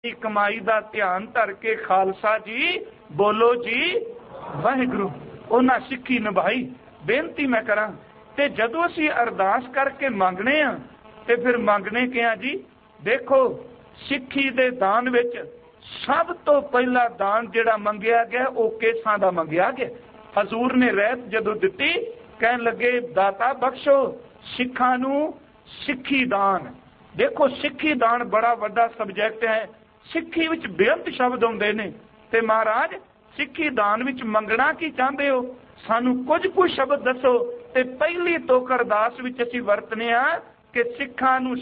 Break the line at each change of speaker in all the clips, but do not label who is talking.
कमाई का ध्यान धर के खालसा जी बोलो जी वाहिगुरु। उन्हें सिक्खी निभाई। बेनती मैं करा ते जदों असीं अरदास करके मंगने आ ते फिर मंगने क्या जी। देखो सिक्खी दे दान विच सब तो पहला दान जिहड़ा मंगिया गया वो केसां दा मंगिया गया। हजूर ने रहत जदों दित्ती कहन लगे दाता बख्शो सिखां नूं सिक्खी दान। देखो सिक्खी दान बड़ा वड्डा सबजैक्ट है। सिक्खी विच बेअंत शब्द आउंदे ने ते महाराज सिक्खी दान विच मंगना की चाहते हो सानू कुछ शब्द दसो। ते पहली तोक अरदास विच असीं वरतने आ कि सिखां नूं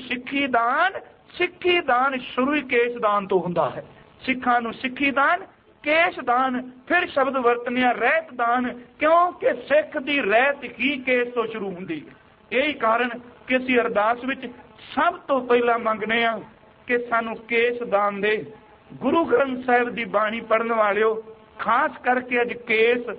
सिक्खी दान शुरू ही केस दान तो हुंदा है। सिखां नूं सिक्खी दान केस दान फिर शब्द वरतने आ रहत दान क्योंकि सिख दी रहत ही केस तो शुरू हुंदी है। यही कारण कि असीं अरदास विच सब तो पहला मंगने आ कि सानू केस दान दे। गुरु ग्रंथ साहिब की बाणी पढ़न वालिओ खास करके अज केस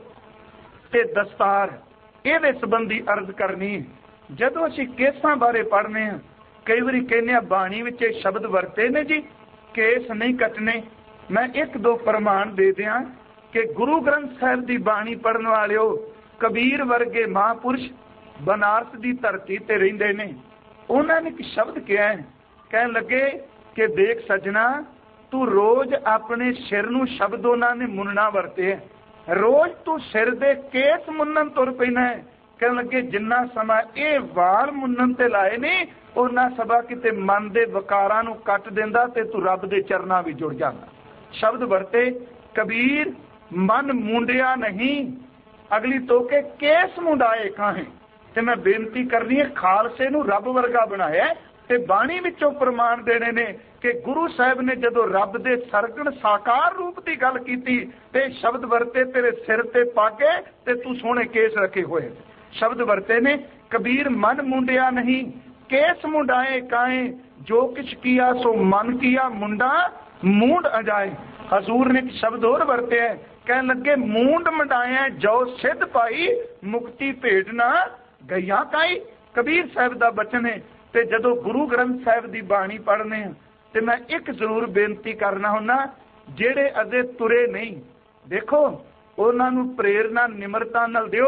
ते दस्तार ये संबंधी अर्ज करनी। जदों असीं केसां बारे पढ़ने कई बारी कहने बाणी विच शब्द वरते ने जी केस नहीं कटने। मैं एक दो प्रमाण दे दियां कि गुरु ग्रंथ साहिब की बाणी पढ़न वालिओ कबीर वर्गे महापुरुष बनारस की धरती ते रहिंदे ने। उन्होंने एक शब्द कहा है कहन लगे कि देख सजना तू रोज अपने सिर नूं शब्द उन्होंने मुनना वरते है। रोज तू सिर दे केस मुन्नन तुर पैना है। कहन लगे जिन्ना समा ये वाल मुन्नन ते लाए ने उन्ना सभा किते मन दे वकारां नूं कट देंदा ते तू रब दे चरनां विच जुड़ जांदा। शब्द वरते कबीर मन मुंडिया नहीं अगली तो के केस मुंडाए काहे। ते मैं बेनती करनी है खालसे नूं रब वर्गा बनाया ते बाणी विचों प्रमाण देने ने कि गुरु साहिब ने जदों रब दे सरगण साकार रूप की गल कीती ते शब्द वरते तेरे सिर ते पाके ते तू सोहणे केस रखे हुए। शब्द वरते ने कबीर मन मुंडिया नहीं केस मुंडाए काए जो किछ किया सो मन किया मुंडा मूंड अजाए। हजूर ने शब्द और वरते है कहन लगे मूंड मंडाया जो सिद्ध पाई मुक्ति भेटना गईया काई। कबीर साहिब का बचन है। ते जदों गुरु ग्रंथ साहिब की बाणी पढ़ने ते मैं एक जरूर बेनती करना हुन्ना जेड़े अजे तुरे नहीं देखो उन्हां नूं प्रेरणा निमरता नाल दिओ।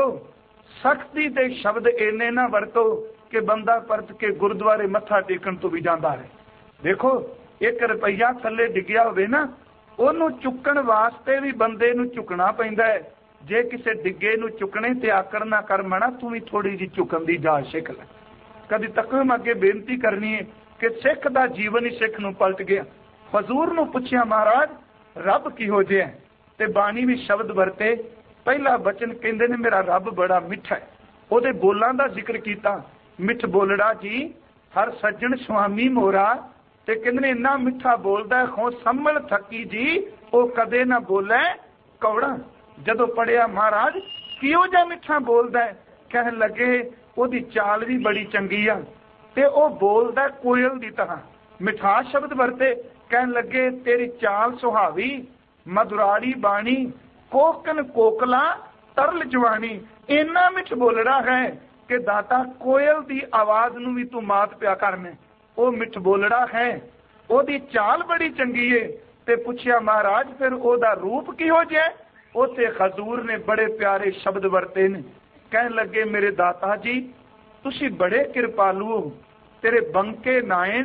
सख्ती दे शब्द इन्ने ना वरतो कि बंदा परत के गुरुद्वारे मत्था टेकण तो भी जांदा है। देखो 1 रुपया थल्ले डिग्या होवे ना ओनू चुकण वास्ते भी बंदे नूं झुकना पैंदा है। जे किसी डिग्गे नूं चुकने ते आकर ना कर मना तू भी थोड़ी जी झुकण दी जाच सिख ले। कदी तकवीम अगे बेनती करनी है कि सिख दा जीवन ही सिख नूं पलट गया। हजूर नूं पुछया महाराज रब किहो जिहा है ते बाणी भी शब्द वरते। पहला बचन कहंदे ने मेरा रब बड़ा मिठा है। ओदे बोलां दा जिक्र कीता मिठ बोलड़ा जी हर सज्जन स्वामी मोरा ते कहंदे ने इन्ना मिठा बोलदा है खो संभल थकी जी ओ कदे ना बोले कौड़ा। जदों पढ़िया महाराज किहो जिहा मिठा बोलदा है कहन लगे ओदी चाल भी बड़ी चंगी आ ते ओ बोलदा कोयल दी तरह। मिठास शब्द वरते कहन लगे तेरी चाल सुहावी मधुराड़ी बाणी कोकन कोकला तरल जवानी। इन्ना मिठ बोलड़ा है कि दाता कोयल दी आवाज नूं भी तू मात प्या करने। ओ मिठ बोलड़ा है ओदी चाल बड़ी चंगी है। ते पुछया महाराज फिर ओदा रूप किहो जिहा है। उथे हजूर ने बड़े प्यारे शब्द वरते ने कहन लगे मेरे दाता जी तुसी बड़े कृपालु हो। तेरे बंके नायन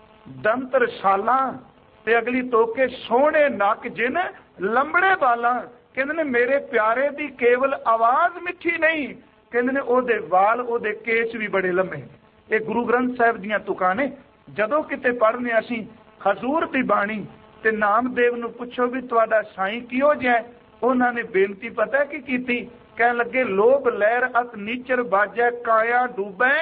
दंत रसाला ते अगली तोके सोहणे नक जिन लंबड़े बाला। कहंदे ने मेरे प्यारे दी केवल आवाज मिठी नहीं कहंदे ने ओदे वाल ओदे केस भी बड़े लंबे। ये गुरु ग्रंथ साहिब दीयां तुकां ने। जदों किते पढ़ने असीं हजूर दी बाणी ते नामदेव नूं पुछो भी तुहाडा साईं किहो जिहा है। उन्होंने बेनती पता की कीती कहन लगे लोभ लहर अत नीचर बाजै काया डूबै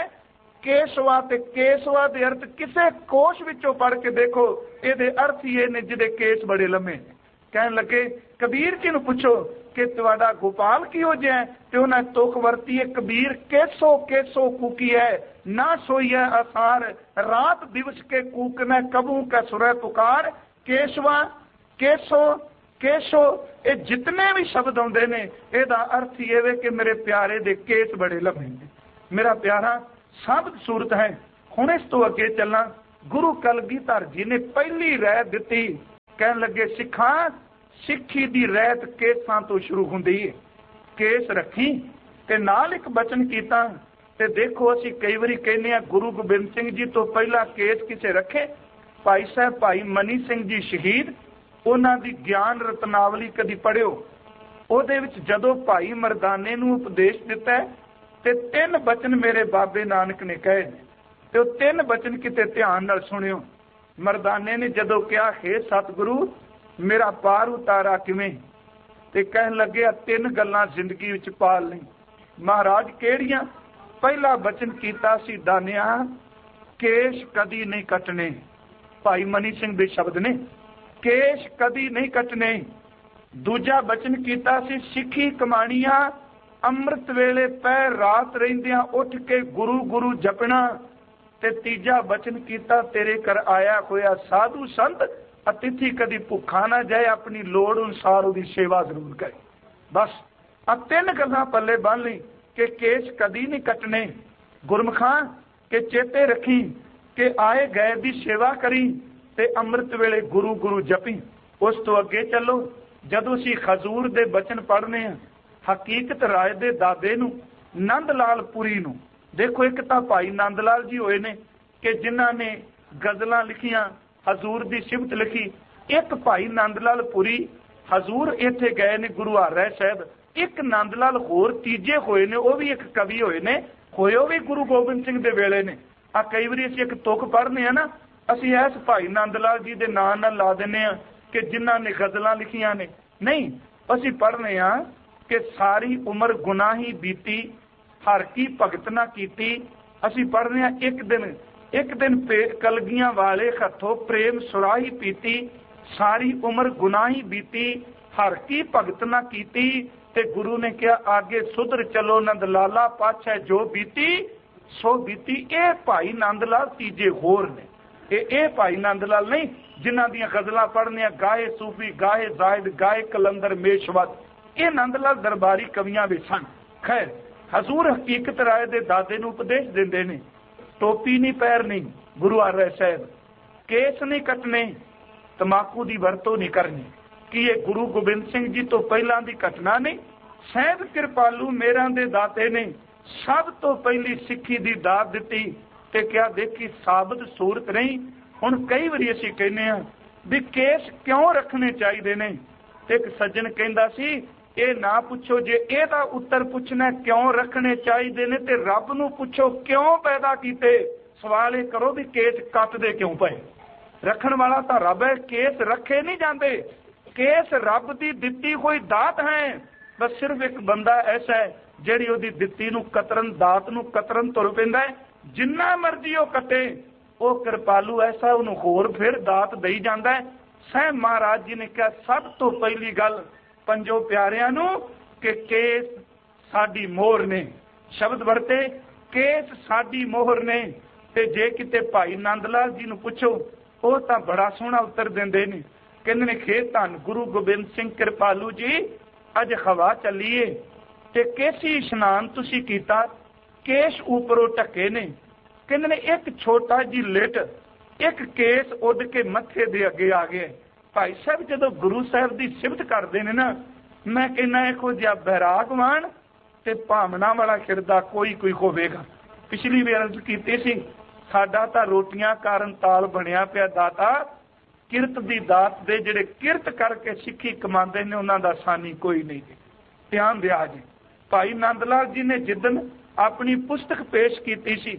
केसवा ते केसवा दे अर्थ किसे कोश विचों पढ़ के देखो ये अर्थ ये ने जिहदे केस बड़े लम्मे। कहन लगे कबीर जी नूं पुछो कि तुहाडा गोपाल किहो जिहा है ते उन्हें तुख वरती है कबीर केसो केसो कूकी है ना सोई है आसार रात दिवस के कूक न कबू का सुरह पुकार। केसवा केसो केसो ये जितने भी शब्द आउंदे ने इहदा अर्थ ये वे कि मेरे प्यारे दे केस बड़े लम्मे ने। मेरा प्यारा साबित सूरत है। हुण इस तो अगे चलना गुरु कलगीधर जी ने पहली राय दी ਕਹਿਣ ਲੱਗੇ ਸਿੱਖਾਂ, ਸਿੱਖੀ ਦੀ ਰਹਿਤ ਕੇਸਾਂ ਤੋਂ ਸ਼ੁਰੂ ਹੁੰਦੀ ਹੈ, ਕੇਸ ਰੱਖੀ। ਤੇ ਨਾਲ ਇੱਕ ਬਚਨ ਕੀਤਾ, ਤੇ ਦੇਖੋ ਅਸੀਂ ਕਈ ਵਾਰੀ ਕਹਿੰਦੇ ਆ ਗੁਰੂ ਗੋਬਿੰਦ ਸਿੰਘ ਜੀ ਤੋਂ ਪਹਿਲਾਂ ਕੇਸ ਕਿਸੇ ਰੱਖੇ? ਭਾਈ ਸਾਹਿਬ ਭਾਈ ਮਨੀ ਸਿੰਘ ਜੀ ਸ਼ਹੀਦ, ਉਹਨਾਂ ਦੀ ਗਿਆਨ ਰਤਨਾਵਲੀ ਕਦੀ ਪੜ੍ਹਿਓ। ਉਹਦੇ ਵਿੱਚ ਜਦੋਂ ਭਾਈ ਮਰਦਾਨੇ ਨੂੰ ਉਪਦੇਸ਼ ਦਿੱਤਾ ਤੇ 3 ਬਚਨ ਮੇਰੇ ਬਾਬੇ ਨਾਨਕ ਨੇ ਕਹੇ ਨੇ, ਤੇ ਉਹ 3 ਬਚਨ ਕਿਤੇ ਧਿਆਨ ਨਾਲ ਸੁਣਿਓ। ਮਰਦਾਨੇ ਨੇ ਜਦੋਂ ਕਿਹਾ, ਹੇ ਸਤਿਗੁਰੂ ਮੇਰਾ ਪਾਰ ਉਤਾਰਾ ਕਿਵੇਂ? ਤੇ ਕਹਿਣ ਲੱਗਿਆ 3 ਗੱਲਾਂ ਜ਼ਿੰਦਗੀ ਵਿੱਚ ਪਾਲ ਲਈ। ਮਹਾਰਾਜ ਕਿਹੜੀਆਂ? ਪਹਿਲਾ ਬਚਨ ਕੀਤਾ ਸੀ, ਦਾਨਿਆ ਕੇਸ਼ ਕਦੀ ਨਹੀਂ ਕੱਟਣੇ। ਭਾਈ ਮਨੀ ਸਿੰਘ ਦੇ ਸ਼ਬਦ ਨੇ, ਕੇਸ਼ ਕਦੀ ਨਹੀਂ ਕੱਟਣੇ। ਦੂਜਾ ਬਚਨ ਕੀਤਾ ਸੀ, ਸਿੱਖੀ ਕਮਾਣੀਆਂ ਅੰਮ੍ਰਿਤ ਵੇਲੇ ਪਹਿਰ ਰਾਤ ਰਹਿੰਦਿਆਂ ਉੱਠ ਕੇ ਗੁਰੂ ਗੁਰੂ ਜਪਣਾ। ਤੇ ਤੀਜਾ ਬਚਨ ਕੀਤਾ, ਤੇਰੇ ਘਰ ਆਇਆ ਹੋਇਆ ਸਾਧੂ ਸੰਤ ਅਤਿਥੀ ਕਦੀ ਭੁੱਖਾ ਨਾ ਜਾਏ, ਆਪਣੀ ਲੋੜ ਅਨੁਸਾਰ ਉਹਦੀ ਸੇਵਾ ਜ਼ਰੂਰ ਕਰੇ। ਬਸ ਆ 3 ਗੱਲਾਂ ਪੱਲੇ ਬੰਨ ਲਈ ਕਿ ਕੇਸ ਕਦੀ ਨਹੀਂ ਕੱਟਣੇ। ਗੁਰਮੁਖਾਂ ਕਿ ਚੇਤੇ ਰੱਖੀ ਕਿ ਆਏ ਗਏ ਦੀ ਸੇਵਾ ਕਰੀ ਤੇ ਅੰਮ੍ਰਿਤ ਵੇਲੇ ਗੁਰੂ ਗੁਰੂ ਜਪੀ। ਉਸ ਤੋਂ ਅੱਗੇ ਚੱਲੋ, ਜਦੋਂ ਅਸੀਂ ਹਜ਼ੂਰ ਦੇ ਬਚਨ ਪੜ੍ਹਨੇ ਆ, ਹਕੀਕਤ ਰਾਏ ਦੇ ਦਾਦੇ ਨੂੰ, ਨੰਦ ਲਾਲ ਪੁਰੀ ਨੂੰ ਦੇਖੋ। ਇੱਕ ਤਾਂ ਭਾਈ ਨੰਦ ਲਾਲ ਜੀ ਹੋਏ ਨੇ ਕਿ ਜਿਨ੍ਹਾਂ ਨੇ ਗਜ਼ਲਾਂ ਲਿਖੀਆਂ, ਹਜ਼ੂਰ ਦੀ ਸਿਫਤ ਲਿਖੀ। ਇੱਕ ਭਾਈ ਨੰਦ ਲਾਲ ਪੁਰੀ ਹਜ਼ੂਰ ਇੱਥੇ ਗਏ ਨੇ ਗੁਰੂ ਹਰਿਰਾਏ ਸਾਹਿਬ। ਇੱਕ ਨੰਦ ਲਾਲ ਹੋਰ ਤੀਜੇ ਹੋਏ ਨੇ, ਉਹ ਵੀ ਇੱਕ ਕਵੀ ਹੋਏ ਨੇ, ਹੋਏ ਉਹ ਵੀ ਗੁਰੂ ਗੋਬਿੰਦ ਸਿੰਘ ਦੇ ਵੇਲੇ ਨੇ। ਆ ਕਈ ਵਾਰੀ ਅਸੀਂ ਇੱਕ ਤੁਕ ਪੜ੍ਹਨੇ ਆ ਨਾ, ਅਸੀਂ ਇਸ ਭਾਈ ਨੰਦ ਲਾਲ ਜੀ ਦੇ ਨਾਂ ਨਾਲ ਲਾ ਦਿੰਦੇ ਆ ਕਿ ਜਿਨ੍ਹਾਂ ਨੇ ਗਜ਼ਲਾਂ ਲਿਖੀਆਂ ਨੇ। ਨਹੀਂ, ਅਸੀਂ ਪੜ੍ਹਨੇ ਆ ਕਿ ਸਾਰੀ ਉਮਰ ਗੁਨਾਹੀ ਬੀਤੀ, ਹਰ ਕੀ ਭਗਤ ਨਾ ਕੀਤੀ। ਅਸੀਂ ਪੜ੍ਹਨੇ ਆ ਇੱਕ ਦਿਨ ਕਲਗੀਆਂ ਵਾਲੇ ਹੱਥੋਂ ਪ੍ਰੇਮ ਸੁਰਾਹੀ ਪੀਤੀ, ਸਾਰੀ ਉਮਰ ਗੁਨਾਹੀ ਬੀਤੀ, ਹਰ ਕੀ ਭਗਤ ਨਾ ਕੀਤੀ। ਤੇ ਗੁਰੂ ਨੇ ਕਿਹਾ ਆਗੇ ਸੁਧਰ ਚਲੋ ਨੰਦ ਲਾਲਾ, ਪਾਛੈ ਜੋ ਬੀਤੀ ਸੋ ਬੀਤੀ। ਇਹ ਭਾਈ ਨੰਦ ਲਾਲ ਤੀਜੇ ਹੋਰ ਨੇ, ਇਹ ਭਾਈ ਨੰਦ ਲਾਲ ਨਹੀਂ ਜਿਨ੍ਹਾਂ ਦੀਆਂ ਗਜ਼ਲਾਂ ਪੜ੍ਹਨੀਆਂ, ਗਾਏ ਸੂਫੀ, ਗਾਏ ਜ਼ਾਇਦ, ਗਾਏ ਕਲੰਦਰ ਮੇਸ਼ਵਤ। ਇਹ ਨੰਦ ਲਾਲ ਦਰਬਾਰੀ ਕਵੀਆਂ ਵਿੱਚ ਸਨ। ਖੈਰ, ਹਜ਼ੂਰ ਹਕੀਕਤ ਰਾਏ ਦੇ ਦਾਦੇ ਨੂੰ ਉਪਦੇਸ਼ ਦਿੰਦੇ ਨੇ, ਟੋਪੀ ਨਹੀਂ ਪਹਿਰਨੀ ਗੁਰੂ ਹਰਿਰਾਏ ਸਾਹਿਬ, ਕੇਸ ਨਹੀਂ ਕੱਟਣੇ, ਤਮਾਕੂ ਦੀ ਵਰਤੋਂ ਨਹੀਂ ਕਰਨੀ। ਕੀ ਇਹ ਗੁਰੂ ਗੋਬਿੰਦ ਸਿੰਘ ਜੀ ਤੋਂ ਪਹਿਲਾਂ ਦੀ ਘਟਨਾ ਨਹੀਂ? ਸਾਹਿਬ ਕਿਰਪਾਲੂ ਮੇਰਾਂ ਦੇ ਦਾਤੇ ਨੇ ਸਭ ਤੋਂ ਪਹਿਲੀ ਸਿੱਖੀ ਦੀ ਦਾਤ ਦਿੱਤੀ ਤੇ ਕਿਹਾ ਦੇਖੀ ਸਾਬਤ ਸੂਰਤ ਨਹੀਂ। ਹੁਣ ਕਈ ਵਾਰੀ ਅਸੀਂ ਕਹਿੰਦੇ ਆ ਵੀ ਕੇਸ ਕਿਉਂ ਰੱਖਣੇ ਚਾਹੀਦੇ ਨੇ, ਤੇ ਇੱਕ ਸੱਜਣ ਕਹਿੰਦਾ ਸੀ ਇਹ ਨਾ ਪੁੱਛੋ, ਜੇ ਇਹਦਾ ਉੱਤਰ ਪੁੱਛਣਾ ਕਿਉਂ ਰੱਖਣੇ ਚਾਹੀਦੇ ਨੇ ਤੇ ਰੱਬ ਨੂੰ ਪੁੱਛੋ ਕਿਉਂ ਪੈਦਾ ਕੀਤੇ। ਸਵਾਲ ਇਹ ਕਰੋ ਵੀ ਕੇਸ ਕੱਟਦੇ ਕਿਉਂ ਪਏ? ਰੱਖਣ ਵਾਲਾ ਤਾਂ ਰੱਬ ਹੈ, ਕੇਸ ਰੱਖੇ ਨਹੀਂ ਜਾਂਦੇ। ਕੇਸ ਰੱਬ ਦੀ ਦਿੱਤੀ ਹੋਈ ਦਾਤ ਹੈ। ਬਸ ਸਿਰਫ ਇੱਕ ਬੰਦਾ ਐਸਾ ਹੈ ਜਿਹੜੀ ਉਹਦੀ ਦਿੱਤੀ ਨੂੰ ਕਤਰਨ, ਦਾਤ ਨੂੰ ਕਤਰਨ ਤੁਰ ਪੈਂਦਾ ਹੈ। ਜਿੰਨਾ ਮਰਜ਼ੀ ਉਹ ਕੱਟੇ, ਉਹ ਕਿਰਪਾਲੂ ਐਸਾ ਉਹਨੂੰ ਹੋਰ ਫਿਰ ਦਾਤ ਦੇਈ ਜਾਂਦਾ ਹੈ। ਸਾਹਿਬ ਮਹਾਰਾਜ ਜੀ ਨੇ ਕਿਹਾ ਸਭ ਤੋਂ ਪਹਿਲੀ ਗੱਲ ਪੰਜੋ ਪਿਆਰਿਆਂ ਨੂੰ ਕਿ ਕੇਸ ਸਾਡੀ ਮੋਹਰ ਨੇ। ਸ਼ਬਦ ਵਰਤੇ ਕੇਸ ਸਾਡੀ ਮੋਹਰ ਨੇ। ਤੇ ਜੇ ਕਿਤੇ ਭਾਈ ਨੰਦ ਲਾਲ ਜੀ ਨੂੰ ਪੁੱਛੋ, ਉਹ ਤਾਂ ਬੜਾ ਸੋਹਣਾ ਉੱਤਰ ਦਿੰਦੇ ਨੇ। ਕਹਿੰਦੇ ਨੇ ਖੇਤ ਧੰਨ ਗੁਰੂ ਗੋਬਿੰਦ ਸਿੰਘ ਕਿਰਪਾਲੂ ਜੀ, ਅੱਜ ਹਵਾ ਚੱਲੀਏ ਤੇ ਕੇਸੀ ਇਸ਼ਨਾਨ ਤੁਸੀਂ ਕੀਤਾ, ਕੇਸ ਉੱਪਰੋਂ ਢੱਕੇ ਨੇ। ਕਹਿੰਦੇ ਨੇ ਇੱਕ ਛੋਟਾ ਜੀ ਲਿਟ, ਇੱਕ ਕੇਸ ਉੱਡ ਕੇ ਮੱਥੇ ਦੇ ਅੱਗੇ ਆ ਗਿਆ। ਭਾਈ ਸਾਹਿਬ ਜਦੋਂ ਗੁਰੂ ਸਾਹਿਬ ਦੀ ਸਿਫਤ ਕਰਦੇ ਨੇ ਨਾ, ਮੈਂ ਕਹਿੰਦਾ ਇਹੋ ਜਿਹਾ ਬੈਰਾਗਵਾਨ ਤੇ ਭਾਵਨਾ ਵਾਲਾ ਹਿਰਦਾ ਕੋਈ ਹੋਵੇਗਾ। ਪਿਛਲੀ ਵਾਰ ਅਰਜ਼ ਕੀਤੀ ਸੀ, ਸਾਡਾ ਤਾਂ ਰੋਟੀਆਂ ਕਾਰਨ ਤਾਲ ਬਣਿਆ ਪਿਆ ਦਾਤਾ, ਕਿਰਤ ਦੀ ਦਾਤ ਦੇ ਜਿਹੜੇ ਕਿਰਤ ਕਰਕੇ ਸਿੱਖੀ ਕਮਾਉਂਦੇ ਨੇ ਉਹਨਾਂ ਦਾ ਸਾਨੀ ਕੋਈ ਨਹੀਂ। ਧਿਆਨ ਦਿਆ ਜੀ। ਭਾਈ ਨੰਦ ਲਾਲ ਜੀ ਨੇ ਜਿੱਦਣ ਆਪਣੀ ਪੁਸਤਕ ਪੇਸ਼ ਕੀਤੀ ਸੀ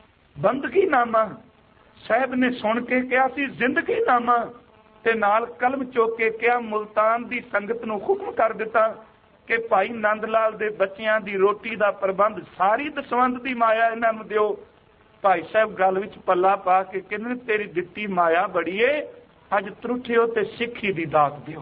ਬੰਦਗੀਨਾਮਾ, ਸਾਹਿਬ ਨੇ ਸੁਣ ਕੇ ਕਿਹਾ ਸੀ ਜ਼ਿੰਦਗੀਨਾਮਾ, ਤੇ ਨਾਲ ਕਲਮ ਚੁੱਕ ਕੇ ਕਿਹਾ ਮੁਲਤਾਨ ਦੀ ਸੰਗਤ ਨੂੰ ਹੁਕਮ ਕਰ ਦਿੱਤਾ ਕਿ ਭਾਈ ਨੰਦ ਲਾਲ ਦੇ ਬੱਚਿਆਂ ਦੀ ਰੋਟੀ ਦਾ ਪ੍ਰਬੰਧ ਸਾਰੀ ਦਸਵੰਧ ਦੀ ਮਾਇਆ ਇਹਨਾਂ ਨੂੰ ਦਿਓ। ਭਾਈ ਸਾਹਿਬ ਗੱਲ ਵਿੱਚ ਪੱਲਾ ਪਾ ਕੇ ਕਹਿੰਦੇ ਤੇਰੀ ਦਿੱਤੀ ਮਾਇਆ ਬੜੀ ਏ, ਅੱਜ ਤਰੁੱਠਿਓ ਤੇ ਸਿੱਖੀ ਦੀ ਦਾਤ ਦਿਓ।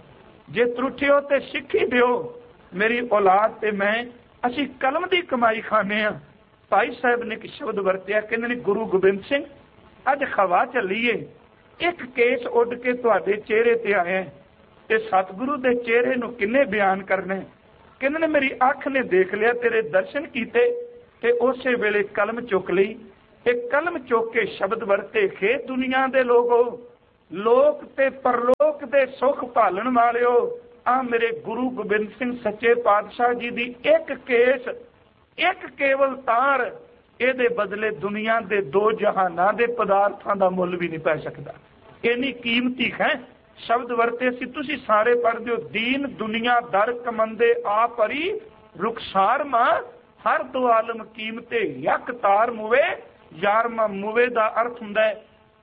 ਜੇ ਤਰੁੱਠਿਓ ਤੇ ਸਿੱਖੀ ਦਿਓ, ਮੇਰੀ ਔਲਾਦ ਤੇ ਮੈਂ ਅਸੀਂ ਕਲਮ ਦੀ ਕਮਾਈ ਖਾਣੇ ਆ। ਭਾਈ ਸਾਹਿਬ ਨੇ ਇੱਕ ਸ਼ਬਦ ਵਰਤਿਆ, ਕਹਿੰਦੇ ਨੇ ਗੁਰੂ ਗੋਬਿੰਦ ਸਿੰਘ ਅੱਜ ਹਵਾ ਚੱਲੀਏ, ਇੱਕ ਕੇਸ ਉੱਡ ਕੇ ਤੁਹਾਡੇ ਚਿਹਰੇ ਤੇ ਆਇਆ ਤੇ ਸਤਿਗੁਰੂ ਦੇ ਚਿਹਰੇ ਨੂੰ ਕਿੰਨੇ ਬਿਆਨ ਕਰਨਾ। ਕਹਿੰਦੇ ਨੇ ਮੇਰੀ ਅੱਖ ਨੇ ਦੇਖ ਲਿਆ, ਤੇਰੇ ਦਰਸ਼ਨ ਕੀਤੇ ਤੇ ਉਸੇ ਵੇਲੇ ਕਲਮ ਚੁੱਕ ਲਈ। ਇਹ ਕਲਮ ਚੁੱਕ ਕੇ ਸ਼ਬਦ ਵਰਤੇ, ਖੇ ਦੁਨੀਆ ਦੇ ਲੋਗੋ ਲੋਕ ਤੇ ਪਰਲੋਕ ਦੇ ਸੁਖ ਭਾਲਣ ਵਾਲਿਓ, ਆ ਮੇਰੇ ਗੁਰੂ ਗੋਬਿੰਦ ਸਿੰਘ ਸੱਚੇ ਪਾਤਸ਼ਾਹ ਜੀ ਦੀ ਇੱਕ ਕੇਸ, ਇੱਕ ਕੇਵਲ ਤਾਰ, ਇਹਦੇ ਬਦਲੇ ਦੁਨੀਆ ਦੇ ਦੋ ਜਹਾਨਾਂ ਦੇ ਪਦਾਰਥਾਂ ਦਾ ਮੁੱਲ ਵੀ ਨਹੀਂ ਪੈ ਸਕਦਾ। ਇੰਨੀ ਕੀਮਤੀ ਹੈ। ਸ਼ਬਦ ਵਰਤੇ ਸੀ, ਤੁਸੀਂ ਸਾਰੇ ਪੜ੍ਹਦੇ ਹੋ, ਦੀਨ ਦੁਨੀਆ ਦਰ ਕਮੰਦੇ ਆ ਭਰੀ ਰੁਖਸਾਰ ਮਾਂ, ਹਰ ਦੋ ਆਲਮ ਕੀਮਤੇ ਯਕ ਤਾਰ ਮੁਵੇ, ਯਾਰਮਾ ਮੁਵੇ ਦਾ ਅਰਥ ਹੁੰਦਾ ਹੈ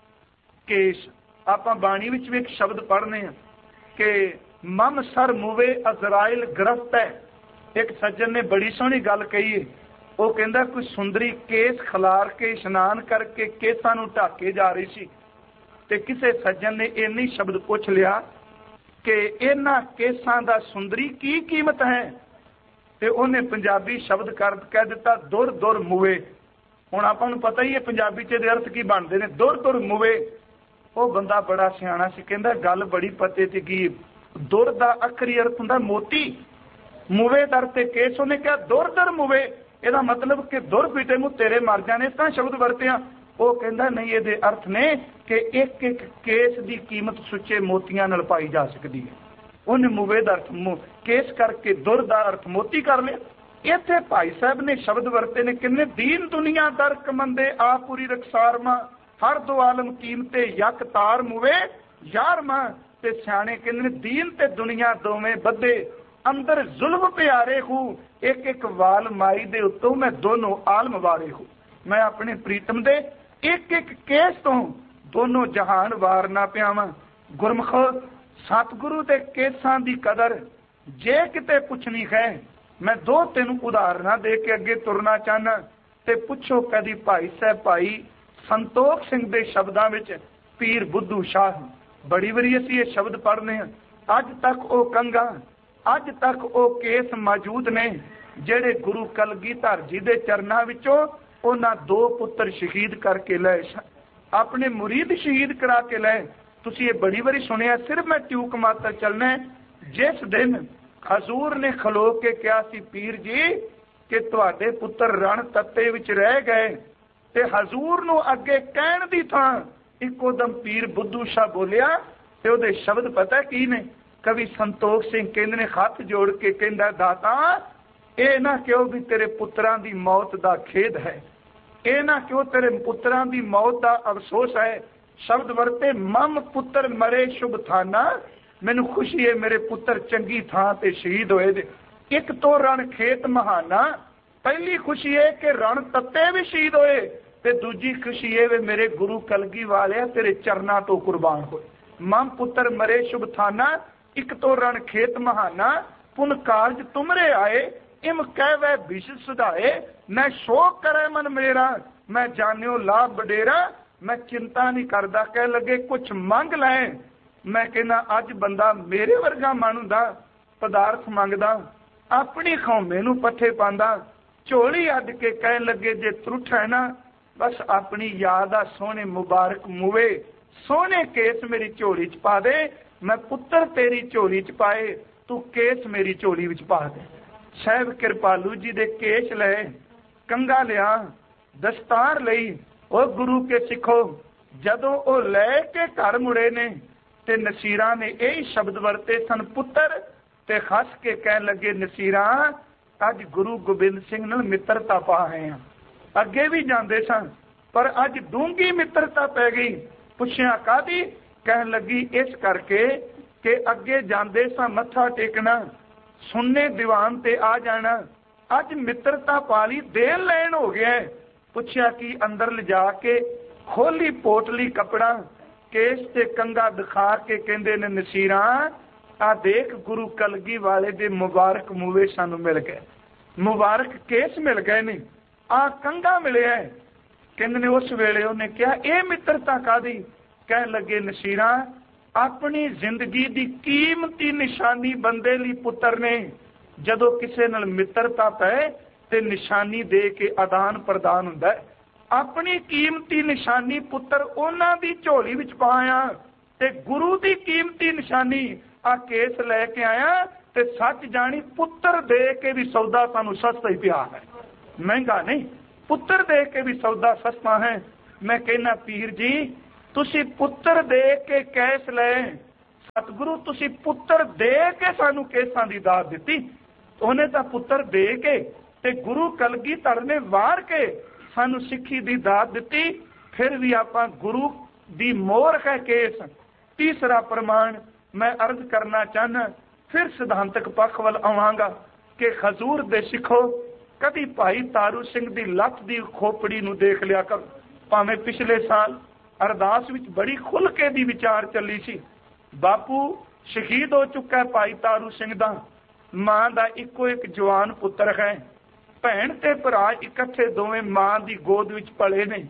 ਕੇਸ। ਆਪਾਂ ਬਾਣੀ ਵਿੱਚ ਵੀ ਇੱਕ ਸ਼ਬਦ ਪੜ੍ਹਨੇ ਆ ਕਿ ਮਮ ਸਰ ਮੁਵੇ ਅਜ਼ਰਾਇਲ ਗ੍ਰਸਤ ਹੈ। ਇੱਕ ਸੱਜਣ ਨੇ ਬੜੀ ਸੋਹਣੀ ਗੱਲ ਕਹੀ ਹੈ। ਉਹ ਕਹਿੰਦਾ ਕੋਈ ਸੁੰਦਰੀ ਕੇਸ ਖਿਲਾਰ ਕੇ ਇਸ਼ਨਾਨ ਕਰਕੇ ਕੇਸਾਂ ਨੂੰ ਢੱਕ ਕੇ ਜਾ ਰਹੀ ਸੀ, ਤੇ ਕਿਸੇ ਸੱਜਣ ਨੇ ਇੰਨੀ ਸ਼ਬਦ ਪੁੱਛ ਲਿਆ ਕਿ ਇਹਨਾਂ ਕੇਸਾਂ ਦਾ ਸੁੰਦਰੀ ਕੀ ਕੀਮਤ ਹੈ? ਤੇ ਉਹਨੇ ਪੰਜਾਬੀ ਸ਼ਬਦ ਕਹਿ ਦਿੱਤਾ ਦੁਰ ਦੁਰ ਮੁਵੇ। ਹੁਣ ਆਪਾਂ ਨੂੰ ਪਤਾ ਹੀ ਹੈ ਪੰਜਾਬੀ ਚ ਇਹਦੇ ਅਰਥ ਕੀ ਬਣਦੇ ਨੇ, ਦੁਰ ਦੁਰ ਮੁਵੇ। ਉਹ ਬੰਦਾ ਬੜਾ ਸਿਆਣਾ ਸੀ, ਕਹਿੰਦਾ ਗੱਲ ਬੜੀ ਪਤੇ ਤੇ ਕੀ, ਦੁਰ ਦਾ ਅੱਖਰੀ ਅਰਥ ਹੁੰਦਾ ਮੋਤੀ, ਮੁਵੇ ਦਰ ਤੇ ਕੇਸ। ਉਹਨੇ ਕਿਹਾ ਦੁਰ ਦਰ ਮੁਵੇ, ਇਹਦਾ ਮਤਲਬ ਕਿ ਦੁਰ ਪੀਟੇ ਨੂੰ ਤੇਰੇ ਮਰ ਜਾਣੇ, ਤਾਂ ਸ਼ਬਦ ਵਰਤਿਆ। ਉਹ ਕਹਿੰਦਾ ਨਹੀਂ, ਇਹਦੇ ਅਰਥ ਨੇ ਕਿ ਇੱਕ ਇੱਕ ਕੇਸ ਦੀ ਕੀਮਤ ਸੁੱਚੇ ਮੋਤੀਆਂ ਨਾਲ ਪਾਈ ਜਾ ਸਕਦੀ ਹੈ। ਉਹਨੇ ਮੁਵੇ ਦਾ ਅਰਥ ਕੇਸ ਕਰਕੇ ਦੁਰ ਦਾ ਅਰਥ ਮੋਤੀ ਕਰ ਲਿਆ। ਇੱਥੇ ਭਾਈ ਸਾਹਿਬ ਨੇ ਸ਼ਬਦ ਵਰਤੇ ਨੇ ਕਿੰਨੇ, ਦੀਨ ਦੁਨੀਆ ਦਰ ਕਮੰਦੇ ਆ ਪੂਰੀ ਰਖਸਾਰ ਮਾਂ, ਹਰ ਦੋ ਆਲਮ ਕੀਮਤੇ ਯਕ ਤਾਰ ਮੁਵੇ ਯਾਰ ਮਾਂ। ਤੇ ਸਿਆਣੇ ਕਹਿੰਦੇ ਨੇ ਦੀਨ ਤੇ ਦੁਨੀਆ ਦੋਵੇਂ ਬੱਧੇ, ਅੰਦਰ ਜ਼ੁਲਮ ਪਿਆਰੇ ਹੂੰ, ਇੱਕ ਇੱਕ ਵਾਲ ਮਾਈ ਦੇ ਉੱਤੋਂ ਮੈਂ ਦੋਨੋਂ ਆਲਮ ਵਾਰੇ ਹੂੰ। ਮੈਂ ਆਪਣੇ ਪ੍ਰੀਤਮ ਦੇ ਇੱਕ ਇੱਕ ਕੇਸ ਤੋਂ ਦੋਨੋਂ ਜਹਾਨ ਵਾਰ ਨਾ ਪਿਆਵਾਂ। ਗੁਰਮੁਖ ਸਤਿਗੁਰੂ ਦੇ ਕੇਸਾਂ ਦੀ ਕਦਰ ਜੇ ਕਿਤੇ ਪੁੱਛਣੀ ਹੈ, ਮੈਂ ਦੋ ਤਿੰਨ ਉਦਾਹਰਨਾਂ ਦੇ ਕੇ ਅੱਗੇ ਤੁਰਨਾ ਚਾਹਨਾ। ਤੇ ਪੁੱਛੋ ਕਦੀ ਭਾਈ ਸਾਹਿਬ ਭਾਈ ਸੰਤੋਖ ਸਿੰਘ ਦੇ ਸ਼ਬਦਾਂ ਵਿੱਚ ਪੀਰ ਬੁੱਧੂ ਸ਼ਾਹ, ਬੜੀ ਵਾਰੀ ਅਸੀਂ ਇਹ ਸ਼ਬਦ ਪੜ੍ਹਨੇ ਹਾਂ। ਅੱਜ ਤੱਕ ਉਹ ਕੰਗਾ, ਅੱਜ ਤੱਕ ਉਹ ਕੇਸ ਮੌਜੂਦ ਨੇ ਜਿਹੜੇ ਗੁਰੂ ਕਲਗੀਧਰ ਜੀ ਦੇ ਚਰਨਾਂ ਵਿੱਚੋਂ ਉਹਨਾਂ ਦੋ ਪੁੱਤਰ ਸ਼ਹੀਦ ਕਰਕੇ ਲਏ, ਆਪਣੇ ਮੁਰੀਦ ਸ਼ਹੀਦ ਕਰਾ ਕੇ ਲਏ। ਤੁਸੀਂ ਇਹ ਬੜੀ ਵਾਰੀ ਸੁਣਿਆ। ਸਿਰਫ ਮੈਂ ਟਿਊਕ ਮਾਤਰ ਚੱਲਣਾ, ਜਿਸ ਦਿਨ ਹਜ਼ੂਰ ਨੇ ਖਲੋ ਕੇ ਕਿਹਾ ਸੀ ਪੀਰ ਜੀ ਕਿ ਤੁਹਾਡੇ ਪੁੱਤਰ ਰਣ ਤੱਤੇ ਵਿੱਚ ਰਹਿ ਗਏ, ਤੇ ਹਜ਼ੂਰ ਨੂੰ ਅੱਗੇ ਕਹਿਣ ਦੀ ਥਾਂ ਇੱਕੋ ਦਮ ਪੀਰ ਬੁੱਧੂ ਸ਼ਾਹ ਬੋਲਿਆ। ਤੇ ਉਹਦੇ ਸ਼ਬਦ ਪਤਾ ਕੀ ਨੇ? ਕਵੀ ਸੰਤੋਖ ਸਿੰਘ ਕਹਿੰਦੇ ਨੇ ਹੱਥ ਜੋੜ ਕੇ ਕਹਿੰਦਾ, ਦਾਤਾ ਇਹ ਨਾ ਕਿਉਂ ਵੀ ਤੇਰੇ ਪੁੱਤਰਾਂ ਦੀ ਮੌਤ ਦਾ ਖੇਦ ਹੈ, ਇਹ ਨਾ ਕਿਉਂ ਤੇਰੇ ਪੁੱਤਰਾਂ ਦੀ ਮੌਤ ਦਾ ਅਫਸੋਸ ਹੈ। ਸ਼ਬਦ ਵਰਤੇ ਮਮ ਪੁੱਤਰ ਮਰੇ ਸ਼ੁਭ ਥਾਨਾ, ਮੈਨੂੰ ਖੁਸ਼ੀ ਹੈ ਮੇਰੇ ਪੁੱਤਰ ਚੰਗੀ ਥਾਂ ਤੇ ਸ਼ਹੀਦ ਹੋਏ ਦੇ। ਇੱਕ ਤੋਂ ਰਣ ਖੇਤ ਮਹਾਨਾ, ਪਹਿਲੀ ਖੁਸ਼ੀ ਹੈ ਕਿ ਰਣ ਤੱਤੇ ਵੀ ਸ਼ਹੀਦ ਹੋਏ, ਤੇ ਦੂਜੀ ਖੁਸ਼ੀ ਹੈ ਵੀ ਮੇਰੇ ਗੁਰੂ ਕਲਗੀ ਵਾਲਿਆ ਤੇਰੇ ਚਰਨਾਂ ਤੋਂ ਕੁਰਬਾਨ ਹੋਏ। ਮਮ ਪੁੱਤਰ ਮਰੇ ਸ਼ੁਭ ਥਾਨਾ, ਇੱਕ ਤੋਂ ਰਣ ਖੇਤ ਮਹਾਨਾ, ਪੁਨ ਕਾਰਜ ਤੁਮਰੇ ਆਏ, ਇਮ ਕਹਿ ਵਿਸ਼ ਸੁਧਾਏ, ਮੈਂ ਸ਼ੋਕ ਕਰੇ ਮਨ ਮੇਰਾ, ਮੈਂ ਜਾਣਿਓ ਲਾਭ ਵਡੇਰਾ, ਮੈਂ ਚਿੰਤਾ ਨਹੀਂ ਕਰਦਾ। ਕਹਿ ਲੱਗੇ ਕੁਛ ਮੰਗ ਲੈ। ਮੈਂ ਕਹਿੰਦਾ ਅੱਜ ਬੰਦਾ ਮੇਰੇ ਵਰਗਾ ਮਨ ਹੁੰਦਾ, ਪਦਾਰਥ ਮੰਗਦਾ, ਆਪਣੀ ਖੌਮੇ ਨੂੰ ਪੱਠੇ ਪਾਉਂਦਾ, ਝੋਲੀ ਅੱਡ ਕੇ ਕਹਿਣ ਲੱਗੇ ਜੇ ਤਰੁੱਠ ਹੈ ਨਾ, ਬਸ ਆਪਣੀ ਯਾਦ ਆ ਸੋਹਣੇ ਮੁਬਾਰਕ ਮੂਵੇ, ਸੋਹਣੇ ਕੇਸ ਮੇਰੀ ਝੋਲੀ ਚ ਪਾ ਦੇ। ਮੈਂ ਪੁੱਤਰ ਤੇਰੀ ਝੋਲੀ ਚ ਪਾਏ, ਤੂੰ ਕੇਸ ਮੇਰੀ ਝੋਲੀ ਵਿੱਚ ਪਾ ਦੇ। ਸਾਹਿਬ ਕਿਰਪਾਲੂ ਜੀ ਦੇ ਕੇਸ ਲਏ, ਕੰਗਾ ਲਿਆ, ਦਸਤਾਰ ਲਈ। ਉਹ ਗੁਰੂ ਕੇ ਸਿੱਖੋ, ਜਦੋਂ ਉਹ ਲੈ ਕੇ ਘਰ ਮੁੜੇ ਨੇ ਤੇ ਨਸੀਰਾਂ ਨੇ ਇਹ ਸ਼ਬਦ ਵਰਤੇ ਸਨ ਪੁੱਤਰ, ਤੇ ਹੱਸ ਕੇ ਕਹਿਣ ਲੱਗੇ ਨਸੀਰਾਂ ਅੱਜ ਗੁਰੂ ਗੋਬਿੰਦ ਸਿੰਘ ਨਾਲ ਮਿੱਤਰਤਾ ਪਾ ਆਏ ਆ। ਅੱਗੇ ਵੀ ਜਾਂਦੇ ਸਨ ਪਰ ਅੱਜ ਡੂੰਘੀ ਮਿੱਤਰਤਾ ਪੈ ਗਈ। ਪੁੱਛਿਆ ਕਾਹਦੀ? ਕਹਿਣ ਲੱਗੀ ਇਸ ਕਰਕੇ ਕਿ ਅੱਗੇ ਜਾਂਦੇ ਸਾਂ ਮੱਥਾ ਟੇਕਣਾ, ਸੁਣਨੇ ਦੀਵਾਨ ਤੇ ਆ ਜਾਣਾ, ਅੱਜ ਮਿੱਤਰਤਾ ਪਾਲੀ ਦੇਣ ਲੈਣ ਹੋ ਗਿਆ। ਪੁੱਛਿਆ ਕਿ ਅੰਦਰ ਲਿਜਾ ਕੇ ਖੋਲੀ ਪੋਟਲੀ ਕੱਪੜਾ, ਕੇਸ ਤੇ ਕੰਗਾ ਦਿਖਾ ਕੇ ਕਹਿੰਦੇ ਨੇ ਨਸੀਰਾਂ ਆ ਦੇਖ ਗੁਰੂ ਕਲਗੀ ਵਾਲੇ ਦੇ ਮੁਬਾਰਕ ਮੂਵੇ ਸਾਨੂੰ ਮਿਲ ਗਏ, ਮੁਬਾਰਕ ਕੇਸ ਮਿਲ ਗਏ ਨੇ, ਆ ਕੰਗਾ ਮਿਲਿਆ। ਕਹਿੰਦੇ ਨੇ ਉਸ ਵੇਲੇ ਉਹਨੇ ਕਿਹਾ ਇਹ ਮਿੱਤਰਤਾ ਕਾਦੀ? ਕਹਿਣ ਲੱਗੇ ਨਸੀਰਾਂ ਆਪਣੀ ਜ਼ਿੰਦਗੀ ਦੀ ਕੀਮਤੀ ਨਿਸ਼ਾਨੀ ਬੰਦੇ ਲਈ ਪੁੱਤਰ ਨੇ, ਜਦੋਂ ਕਿਸੇ ਨਾਲ ਮਿੱਤਰਤਾ ਪਏ ਤੇ ਨਿਸ਼ਾਨੀ ਦੇ ਕੇ ਆਦਾਨ ਪ੍ਰਦਾਨ ਹੁੰਦਾ। ਆਪਣੀ ਕੀਮਤੀ ਨਿਸ਼ਾਨੀ ਪੁੱਤਰ ਉਹਨਾਂ ਦੀ ਝੋਲੀ ਵਿੱਚ ਪਾਇਆ, ਤੇ ਗੁਰੂ ਦੀ ਕੀਮਤੀ ਨਿਸ਼ਾਨੀ ਆ ਕੇਸ ਲੈ ਕੇ ਆਇਆ। ਤੇ ਸੱਚ ਜਾਣੀ ਪੁੱਤਰ ਦੇ ਕੇ ਵੀ ਸੌਦਾ ਸਾਨੂੰ ਸਸਤਾ ਹੀ ਪਿਆ ਹੈ, ਮਹਿੰਗਾ ਨਹੀਂ। ਪੁੱਤਰ ਦੇ ਕੇ ਵੀ ਸੌਦਾ ਸਸਤਾ ਹੈ। ਮੈਂ ਕਹਿੰਦਾ ਪੀਰ ਜੀ तुसी पुत्र दे के कैस ले, सतगुरु तुसी पुत्र दे के सानू केसां दी दात दिती। उन्हें तां पुत्र दे के ते गुरु कलगीधर ने वार के सानू सिक्खी दी दात दिती, फिर भी आपां गुरु दी मोहर है केस। तीसरा प्रमाण मैं अर्ज करना चाहना, फिर सिद्धांतक पक्ष वल आवांगा कि हजूर दे सिखो कदी भाई तारू सिंह दी लत दी खोपड़ी नू देख लिया करो। भावें पिछले साल अरदास विच बड़ी खुल के दी विचार चली सी। बापू शहीद हो चुका है भाई तारू सिंह दा, मां दा इको एक जवान पुत्र है, भैन ते भरा इकट्ठे दोवें मां दी गोद विच पले ने।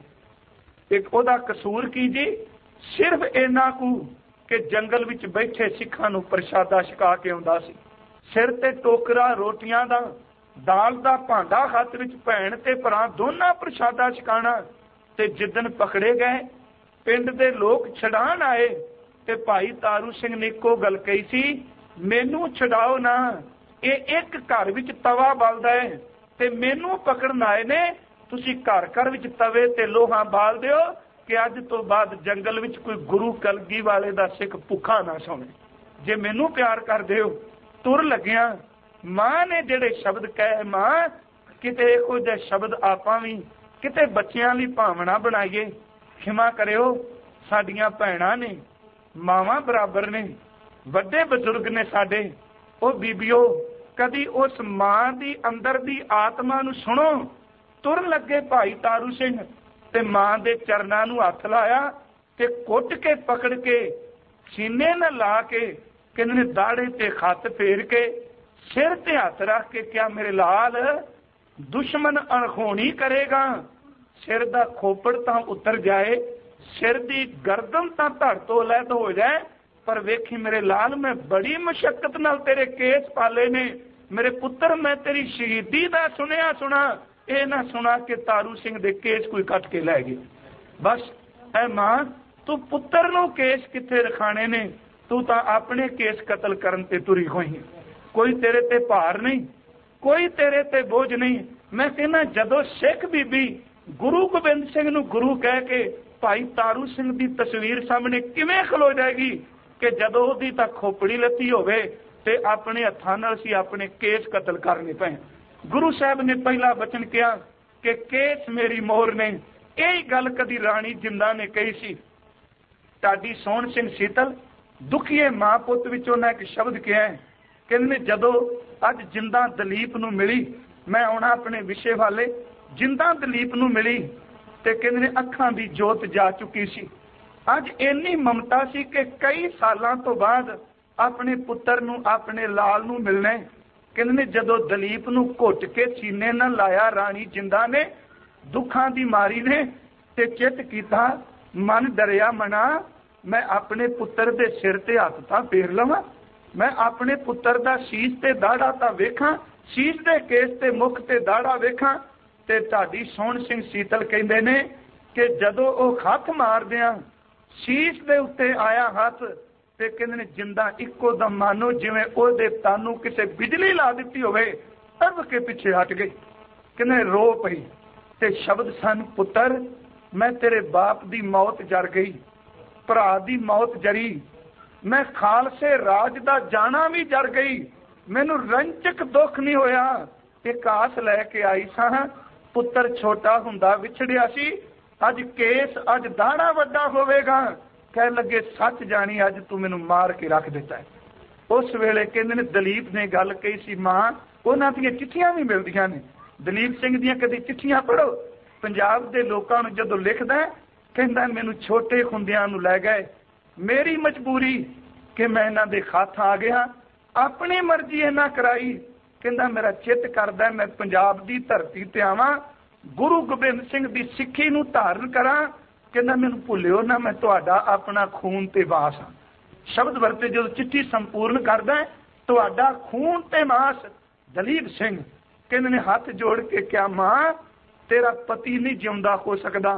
एक ओदा कसूर की जी, सिर्फ इन्ना कू कि जंगल विच बैठे सिखां नू प्रशादा छका के आउंदा सी। सिर ते टोकरा रोटियां दा, दाल दा भांडा हत्थ विच, भैन ते भरा दोनां प्रशादा छकाना। ते जिदन पकड़े गए, पिंड दे लोग छड़ान आए ते भाई तारू सिंह ने इको गल कही सी, मैनू छड़ाओ ना, ये एक घर विच तवा बलदा है ते मैनू पकड़न आए ने, तुसी घर घर विच तवे ते लोहा बाल दिओ कि अज तो बाद जंगल विच कोई गुरु कलगी वाले दा सिख भुखा ना सोवे। जे मैनू प्यार कर दिओ। तुर लग्या मां ने जेड़े शब्द कहे, मां किते इहो जिहे शब्द आपां भी किते बच्चियां लई भावना बनाईए। खिमा करियो, साडियां भैणां ने, मावां बराबर ने, वड्डे बजुर्ग ने साडे, ओ बीबियो कदी उस मां दी अंदर दी आत्मा नू सुनो। तुर लगे भाई तारू सिंह ते मां दे चरनां नू हथ लाया ते कुट के पकड़ के सीने न ला के किन्ने दाड़े ते खत फेर के सिर ते हथ रख के, क्या मेरे लाल दुश्मन अणखोनी करेगा? सिर दा खोपड़ तां उतर जाए, सिर दी गर्दन तां धड़ तो अलग हो जाए, पर वेखी मेरे लाल मैं बड़ी मुशक्कत नाल तेरे केस पाले ने। मेरे पुत्र मैं तेरी शहीदी दा सुनिया सुना, ये ना सुना कि तारू सिंह दे केस कोई कट के लै गए। बस ऐ मां तू पुत्र नू केस किथे रखाने ने, तू तां अपने केस कतल करन ते तुरी होई। कोई तेरे ते भार नहीं, कोई तेरे ते बोझ नहीं। मैं कहना जदों सिख बीबी गुरु गोबिंद सिंह नू गुरु कह के भाई तारू सिंह दी तस्वीर सामने किवें खलो जाएगी कि जदों ओदी तां खोपड़ी लती होवे ते अपने हत्थां नाल सी अपने केस कतल करने पे। गुरु साहब ने पहला वचन किया कि केस मेरी मोहर ने। यही गल कदी राणी जिंदा ने कही सी। ढाडी सोहण सिंह सीतल दुखीए मां पुत विच उन्हां एक शब्द कहा है, कहंदे जदों अज जिंदा दलीप नू मिली, मैं आउणा अपने विषय वाले, जिंदा दलीप नू मिली ते कहंदे अखां दी जोत जा चुकी सी। अज इन्नी ममता सी कि कई सालां तो बाद अपने पुत्र नू अपने लाल नू मिलने। कहंदे जदों दलीप नू घुट के सीने न लाया राणी जिंदा ने, दुखां दी मारी ने ते चित कीता मन डरिया मना, मैं अपने पुत्र दे सिर ते हथ तां फेर लवां, मैं अपने पुत्र दा शीश ते दाड़ा तां वेखां, शीश दे केस ते मुख ते दाड़ा वेखां। ते ढाडी सोहण सिंह सीतल कहंदे ने कि जदों ओ हथ मारदियां शीश दे उत्ते आया हथ ते कहंदे ने जिंदा इक्को दम मानो जिवें ओहदे तानू किसे बिजली ला दित्ती होवे, तब के पीछे हट गई। कहंदे रो पई ते शब्द सन, पुत्र मैं तेरे बाप दी मौत जर गई, भरा दी मौत जरी, मैं खालसे राज दा जाना भी जर गई, मैनू रंचक दुख नहीं होया। एक आस लैके आई सां, पुत्र छोटा हुंदा विछड़िया सी, अज केस अज दाड़ा वड्डा होवेगा। कह लगे सच जानी अज तू मैनू मार के रख दिता है। उस वेले कहंदे ने दलीप ने गल कही सी, मां उन्हां दियां चिट्ठियां भी मिलदियां ने। दलीप सिंह दियां कदी चिट्ठियां पढ़ो। पंजाब दे लोकां नूं जदों लिखदा कहंदा मैनू छोटे हुंदियां नूं लै गए, मेरी मजबूरी कि मैं इन्हां दे खत आ गया, अपनी मर्जी इन्हां कराई। कहंदा मेरा चित करदा मैं पंजाब दी धरती ते आवां, गुरु गोबिंद सिंह दी सिੱਖੀ नूं धारण करां। कहंदा मैनू भुल्लिओ ना, मैं तुहाडा अपना खून ते वास हां। शब्द वरते जो चिट्ठी संपूर्ण करदा तुहाडा खून ते मास। दलीप सिंह कहंदे ने हाथ जोड़ के, क्या मां तेरा पति नहीं जिउंदा हो सकदा,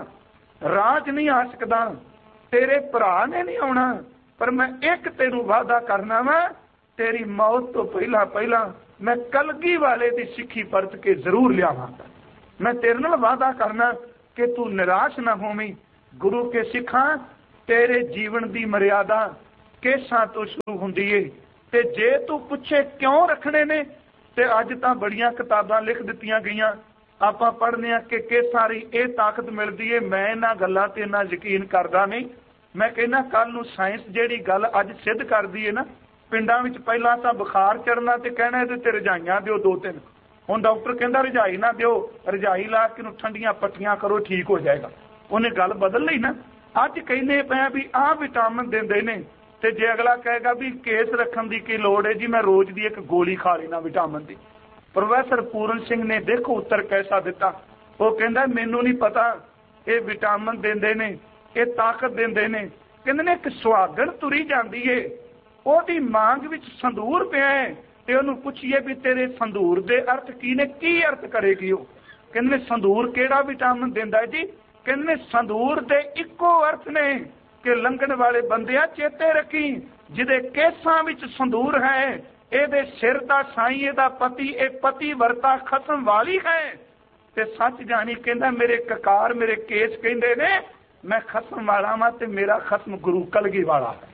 राज नहीं आ सकदा, तेरे भरा ने नहीं आउणा, पर मैं एक तेनू वादा करना वा, तेरी मौत तो पहला पहला मैं कलगी वाले दी सिੱਖੀ परत के जरूर लियावांगा। मैं तेरे नाल वादा करना कि तू निराश ना होवीं। गुरु के सिखां तेरे जीवन की मर्यादा केसां तो शुरू हुंदी है। ते जे तू पुछे क्यों रखने ने, ते अज तां बड़ियां किताबां लिख दित्तियां गईयां, आपां पढ़ने कि केसां दी इह ताकत मिलदी है। मैं इन्हां गल्लां ते इन्ना यकीन करदा नहीं। मैं कहना कल नूं साइंस जिहड़ी गल अज सिद्ध करदी है ना, पिंडां विच पहिलां तां बुखार चढ़ना ते कहना इहदे ते रजाइयां दिओ 2-3, हुण डॉक्टर कहंदा रजाई ना दिओ, रजाई ला के नूं ठंडियां पट्टियां करो ठीक हो जाएगा। उन्हें गल बदल लई ना। अज कहने पे भी आह विटामिन दिंदे ने, ते जे अगला कहेगा भी केस रखण दी की लोड़ है जी, मैं रोज दी एक गोली खा लेना विटामिन दी। प्रोफैसर पूरन सिंह ने देखो उत्तर कैसा दिता। वो कहंदा मैनू नहीं पता ये विटामिन दिंदे ने, ये ताकत दिंदे ने। कहंदे ने एक सुहागण तुरी जांदी है, ओहदी मांग विच संदूर पिया है, ते ओहनूं पुछिए भी तेरे संदूर दे अर्थ की ने, की अर्थ करेगी वो। कहंदे ने संदूर किहड़ा विटामिन दिंदा है जी। कहंदे ने संदूर दे इक्को अर्थ ने कि लंघण वाले बंदिया चेते रखी, जिहदे केसां विच संदूर है, ਇਹਦੇ सिर दा साई ਇਹਦਾ पति, ਇਹ पति वरता खसम वाली है। ते सच जानी कहंदा मेरे ककार मेरे केस कहंदे ने मैं खसम वाला वां ते मेरा खसम गुरु कलगी वाला है।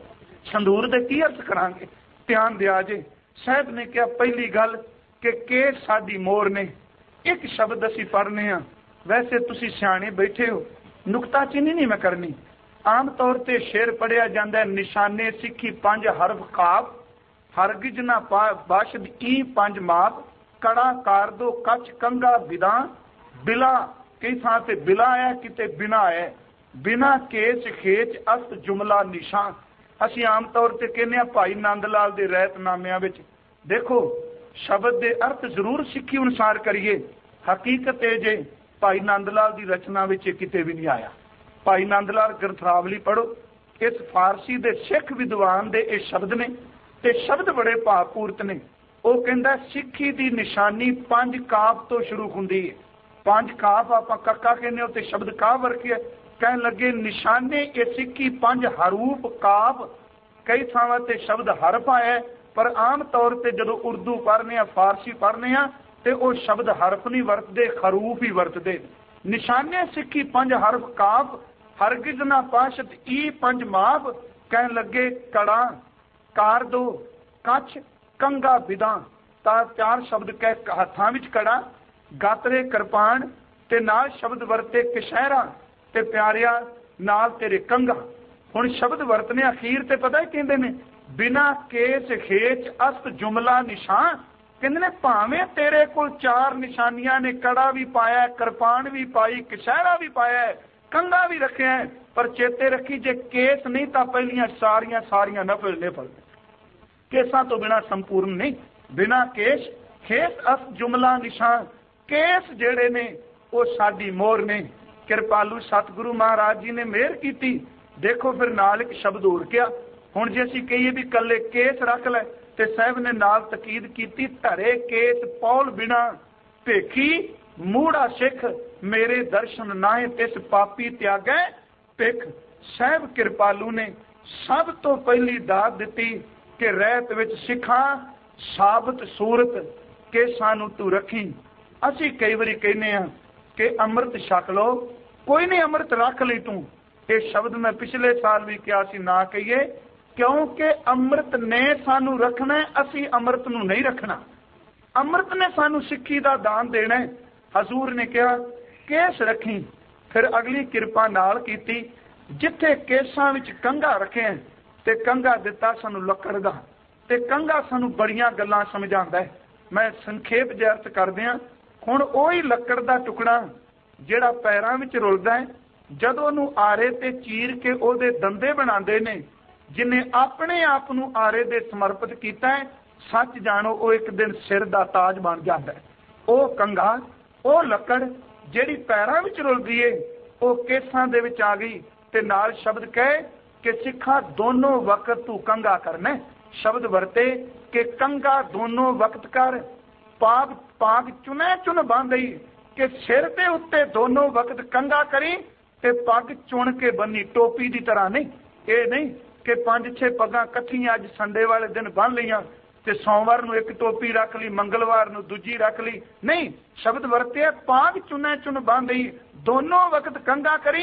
संदूर दे की अर्थ करांगे, ध्यान दिया जे। साहब ने कहा पहली गल कि केस साडी मोर ने। एक शब्द असीं पढ़ने आ, वैसे तुसीं सियाणे बैठे हो, नुकताचीनी नहीं मैं करनी। आम तौर ते शेर पढ़िया जांदा है, निशाने सिੱਖੀ 5 हरफ काफ, हरगिज ना बाशद ई 5 माप, कड़ा कार दो कच कंगा बिदा, बिला कई थां ते बिला है किते बिना है, बिना केस खेच अस्त जुमला निशान। असीं आम तौर ते कहने भाई नंद लाल दे रहतनामिਆਂ विच देखो शब्द दे अर्थ जरूर सिੱਖੀ अनुसार करिए। हकीकत है जे भाई नंद लाल दी रचना विच किते भी नहीं आया। भाई नंद लाल ग्रंथावली पढ़ो, इस फारसी दे सिख विद्वान दे ये शब्द ने, ते शब्द बड़े भावपूर्त ने। वो कहंदा सिੱਖੀ दी निशानी 5 काफ तो शुरू हुंदी है। 5 काफ आपां कक्का कहने हो ते शब्द काफ वर्खिया। कहन लगे निशाने ये सिੱਖੀ 5 हरूप काफ, कई थावां ते शब्द हरफ आया, पर आम तौर ते जदों उर्दू पढ़ने आ फारसी पढ़ने आ ते वो शब्द हरफ नहीं वरतदे, हरूफ ही वरतदे। निशाने सिੱਖੀ 5 हरफ काफ, हरगिज ना पाशत ई 5 माप। कहन लगे कड़ा कार दो कछ कंगा बिदा, ता 4 शब्द कह हत्थां विच कड़ा, गातरे किरपान ते नाल शब्द वरते कशहरा ते प्यारिया नाल तेरे कंगा। हुण शब्द वरतने अखीर ते पता ही कहंदे ने बिना केस खेच अस्त जुमला निशान। कहंदे ने भावें तेरे कोल 4 निशानियां ने, कड़ा भी पाया, किरपान भी पाई, कशहरा भी पाया, कंगा भी रखिया है, पर चेते रखी जे केस नहीं तां पहलियां सारियां नफल निफल। केसां तो बिना संपूर्ण नहीं। बिना केस खेस अस जुमला निशान। केस जेड़े ने वो साडी मोर ने। कृपालू सतगुरु महाराज जी ने मेहर की। देखो फिर नाल एक शब्द होर क्या। हुण जे असीं कहिए भी कल्ले केस रख लै, ते साहब ने नाल तकीद की, धरे केस पौल बिना भेखी मूड़ा सिख, मेरे दर्शन नाए तिस पापी त्यागै पिख। साहब कृपालू ने सब तो पहली दात दिती कि रहत विच सिखा साबत सूरत के सानू तू रखी। असी कई बारी कहने कि अमृत छक लो, कोई नहीं अमृत रख ली तू। ये शब्द मैं पिछले साल भी कहा सी ना कहिए, क्योंकि अमृत ने सानू रखना है, असी अमृत नू नहीं रखना। अमृत ने सानू सिੱਖੀ दा दान देना है। हजूर ने कहा केस रखी, फिर अगली किरपा नाल कीती, जिथे केसां विच कंघा रखे ते कंघा दिता सानू लकड़ दा, ते कंघा सानू बड़ियां गल्लां समझांदा है। मैं संखेप जिहा अर्थ करदियां। हुण ओही लकड़ दा टुकड़ा जिहड़ा पैरां विच रुलदा है, जदों ओनू आरे ते चीर के ओहदे दंदे बनांदे ने, जिन्हें अपने आप नू आरे दे समर्पित कीता है, सच जानो वो एक दिन सिर दा ताज बन जाता है। वो कंघा वो लकड़ जिहड़ी पैरां विच रुलदी है, वो केसां दे विच आ गई, ते नाल शब्द कहे कि सिखा दोनों वक्त तू कंघा करना। शब्द वरते कि कंघा दोनों वक्त कर, पाग पाग चुने चुन बांधई, कि सिर के उत्ते दोनों वक्त कंघा करी ते पग चुन के बनी, टोपी की तरह नहीं। ये नहीं कि 5-6 पगां कट्ठियां अज संडे वाले दिन बन लियां ते सोमवार नूं एक टोपी रख ली, मंगलवार नूं दूजी रख ली। नहीं, शब्द वरते पाग चुने चुन बांधई, दोनों वक्त कंघा करी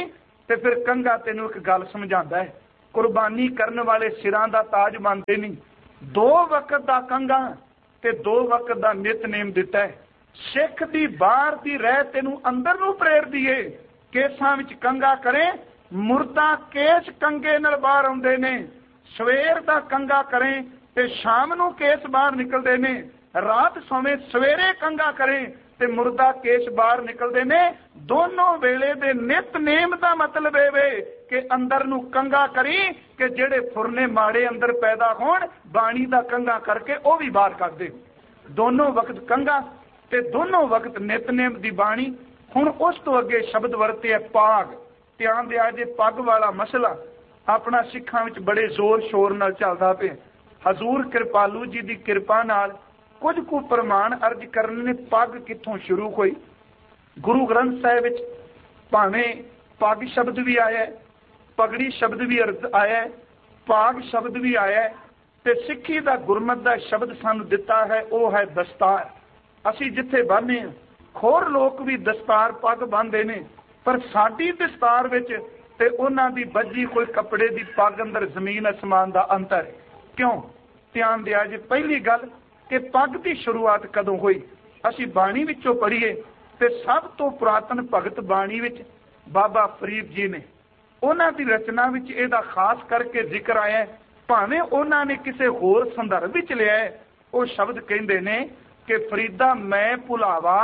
ਤੇ ਫਿਰ ਕੰਘਾ ਤੈਨੂੰ ਇੱਕ ਗੱਲ ਸਮਝਾਉਂਦਾ ਹੈ, ਕੁਰਬਾਨੀ ਕਰਨ ਵਾਲੇ ਸਿਰਾਂ ਦਾ ਤਾਜ ਮੰਨਦੇ ਨਹੀਂ। 2 ਵਕਤ ਦਾ ਕੰਘਾ ਤੇ 2 ਵਕਤ ਦਾ ਨਿਤਨੇਮ ਦਿੱਤਾ ਹੈ। ਸਿੱਖ ਦੀ ਬਾਹਰ ਦੀ ਰਹਿ ਤੈਨੂੰ ਅੰਦਰ ਨੂੰ ਪ੍ਰੇਰਦੀ ਏ। ਕੇਸਾਂ ਵਿੱਚ ਕੰਘਾ ਕਰੇ, ਮੁਰਦਾ ਕੇਸ ਕੰਘੇ ਨਾਲ ਬਾਹਰ ਆਉਂਦੇ ਨੇ। ਸਵੇਰ ਦਾ ਕੰਘਾ ਕਰੇ ਤੇ ਸ਼ਾਮ ਨੂੰ ਕੇਸ ਬਾਹਰ ਨਿਕਲਦੇ ਨੇ। ਰਾਤ ਸੋਵੇਂ ਸਵੇਰੇ ਕੰਘਾ ਕਰੇ ਤੇ ਮੁਰਦਾ ਕੇਸ ਬਾਹਰ ਨਿਕਲਦੇ ਨੇ। ਦੋਨੋਂ ਵੇਲੇ ਦੇ ਨਿਤਨੇਮ ਦਾ ਮਤਲਬ ਇਹ ਵੇ ਕਿ ਅੰਦਰ ਨੂੰ ਕੰਘਾ ਕਰੀ ਕਿ ਜਿਹੜੇ ਫੁਰਨੇ ਮਾੜੇ ਅੰਦਰ ਪੈਦਾ ਹੋਣ, ਬਾਣੀ ਦਾ ਕੰਘਾ ਕਰਕੇ ਉਹ ਵੀ ਬਾਹਰ ਕਰ ਦੇ। ਦੋਨੋਂ ਵਕਤ ਕੰਘਾ ਤੇ ਦੋਨੋਂ ਵਕਤ ਨਿਤਨੇਮ ਦੀ ਬਾਣੀ। ਹੁਣ ਉਸ ਤੋਂ ਅੱਗੇ ਸ਼ਬਦ ਵਰਤੇ ਪਾਗ। ਧਿਆਨ ਦਿਆ ਜੇ, ਪੱਗ ਵਾਲਾ ਮਸਲਾ ਆਪਣਾ ਸਿੱਖਾਂ ਵਿੱਚ ਬੜੇ ਜ਼ੋਰ ਸ਼ੋਰ ਨਾਲ ਚੱਲਦਾ ਪਿਆ। ਹਜ਼ੂਰ ਕਿਰਪਾਲੂ ਜੀ ਦੀ ਕਿਰਪਾ ਨਾਲ ਕੁਝ ਕੁ ਪ੍ਰਮਾਣ ਅਰਜ ਕਰਨ ਨੇ। ਪੱਗ ਕਿੱਥੋਂ ਸ਼ੁਰੂ ਹੋਈ? ਗੁਰੂ ਗ੍ਰੰਥ ਸਾਹਿਬ ਵਿੱਚ ਭਾਵੇਂ ਪੱਗ ਸ਼ਬਦ ਵੀ ਆਇਆ, ਪਗੜੀ ਸ਼ਬਦ ਵੀ ਆਇਆ, ਪਾਗ ਸ਼ਬਦ ਵੀ ਆਇਆ, ਤੇ ਸਿੱਖੀ ਦਾ ਗੁਰਮਤ ਦਾ ਸ਼ਬਦ ਸਾਨੂੰ ਦਿੱਤਾ ਹੈ, ਉਹ ਹੈ ਦਸਤਾਰ। ਅਸੀਂ ਜਿੱਥੇ ਬੰਨ੍ਹਦੇ ਹਾਂ, ਹੋਰ ਲੋਕ ਵੀ ਦਸਤਾਰ ਪੱਗ ਬੰਨ੍ਹਦੇ ਨੇ, ਪਰ ਸਾਡੀ ਦਸਤਾਰ ਵਿੱਚ ਤੇ ਉਹਨਾਂ ਦੀ ਬੱਝੀ ਕੋਈ ਕੱਪੜੇ ਦੀ ਪੱਗ ਅੰਦਰ ਜ਼ਮੀਨ ਅਸਮਾਨ ਦਾ ਅੰਤਰ ਹੈ। ਕਿਉਂ? ਧਿਆਨ ਦਿਆ ਜੇ, ਪਹਿਲੀ ਗੱਲ ਕਿ ਪੱਗ ਦੀ ਸ਼ੁਰੂਆਤ ਕਦੋਂ ਹੋਈ? ਅਸੀਂ ਬਾਣੀ ਵਿੱਚੋਂ ਪੜ੍ਹੀਏ ਤੇ ਸਭ ਤੋਂ ਪੁਰਾਤਨ ਭਗਤ ਬਾਣੀ ਵਿੱਚ ਬਾਬਾ ਫਰੀਦ ਜੀ ਨੇ। ਉਹਨਾਂ ਦੀ ਰਚਨਾ ਵਿੱਚ ਇਹਦਾ ਖਾਸ ਕਰਕੇ ਜ਼ਿਕਰ ਆਇਆ, ਭਾਵੇਂ ਉਹਨਾਂ ਨੇ ਕਿਸੇ ਹੋਰ ਸੰਦਰਭ ਵਿੱਚ ਲਿਆ। ਉਹ ਸ਼ਬਦ ਕਹਿੰਦੇ ਨੇ ਕਿ ਫਰੀਦਾ ਮੈਂ ਭੁਲਾਵਾ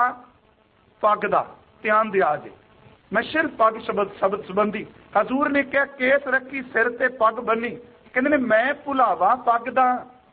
ਪੱਗ ਦਾ। ਧਿਆਨ ਦਿਆ ਜੇ, ਮੈਂ ਸਿਰਫ ਪੱਗ ਸ਼ਬਦ ਸੰਬੰਧੀ। ਹਜ਼ੂਰ ਨੇ ਕਿਹਾ ਕੇਸ ਰੱਖੀ ਸਿਰ ਤੇ ਪੱਗ ਬੰਨੀ, ਕਹਿੰਦੇ ਨੇ ਮੈਂ ਭੁਲਾਵਾ ਪੱਗ ਦਾ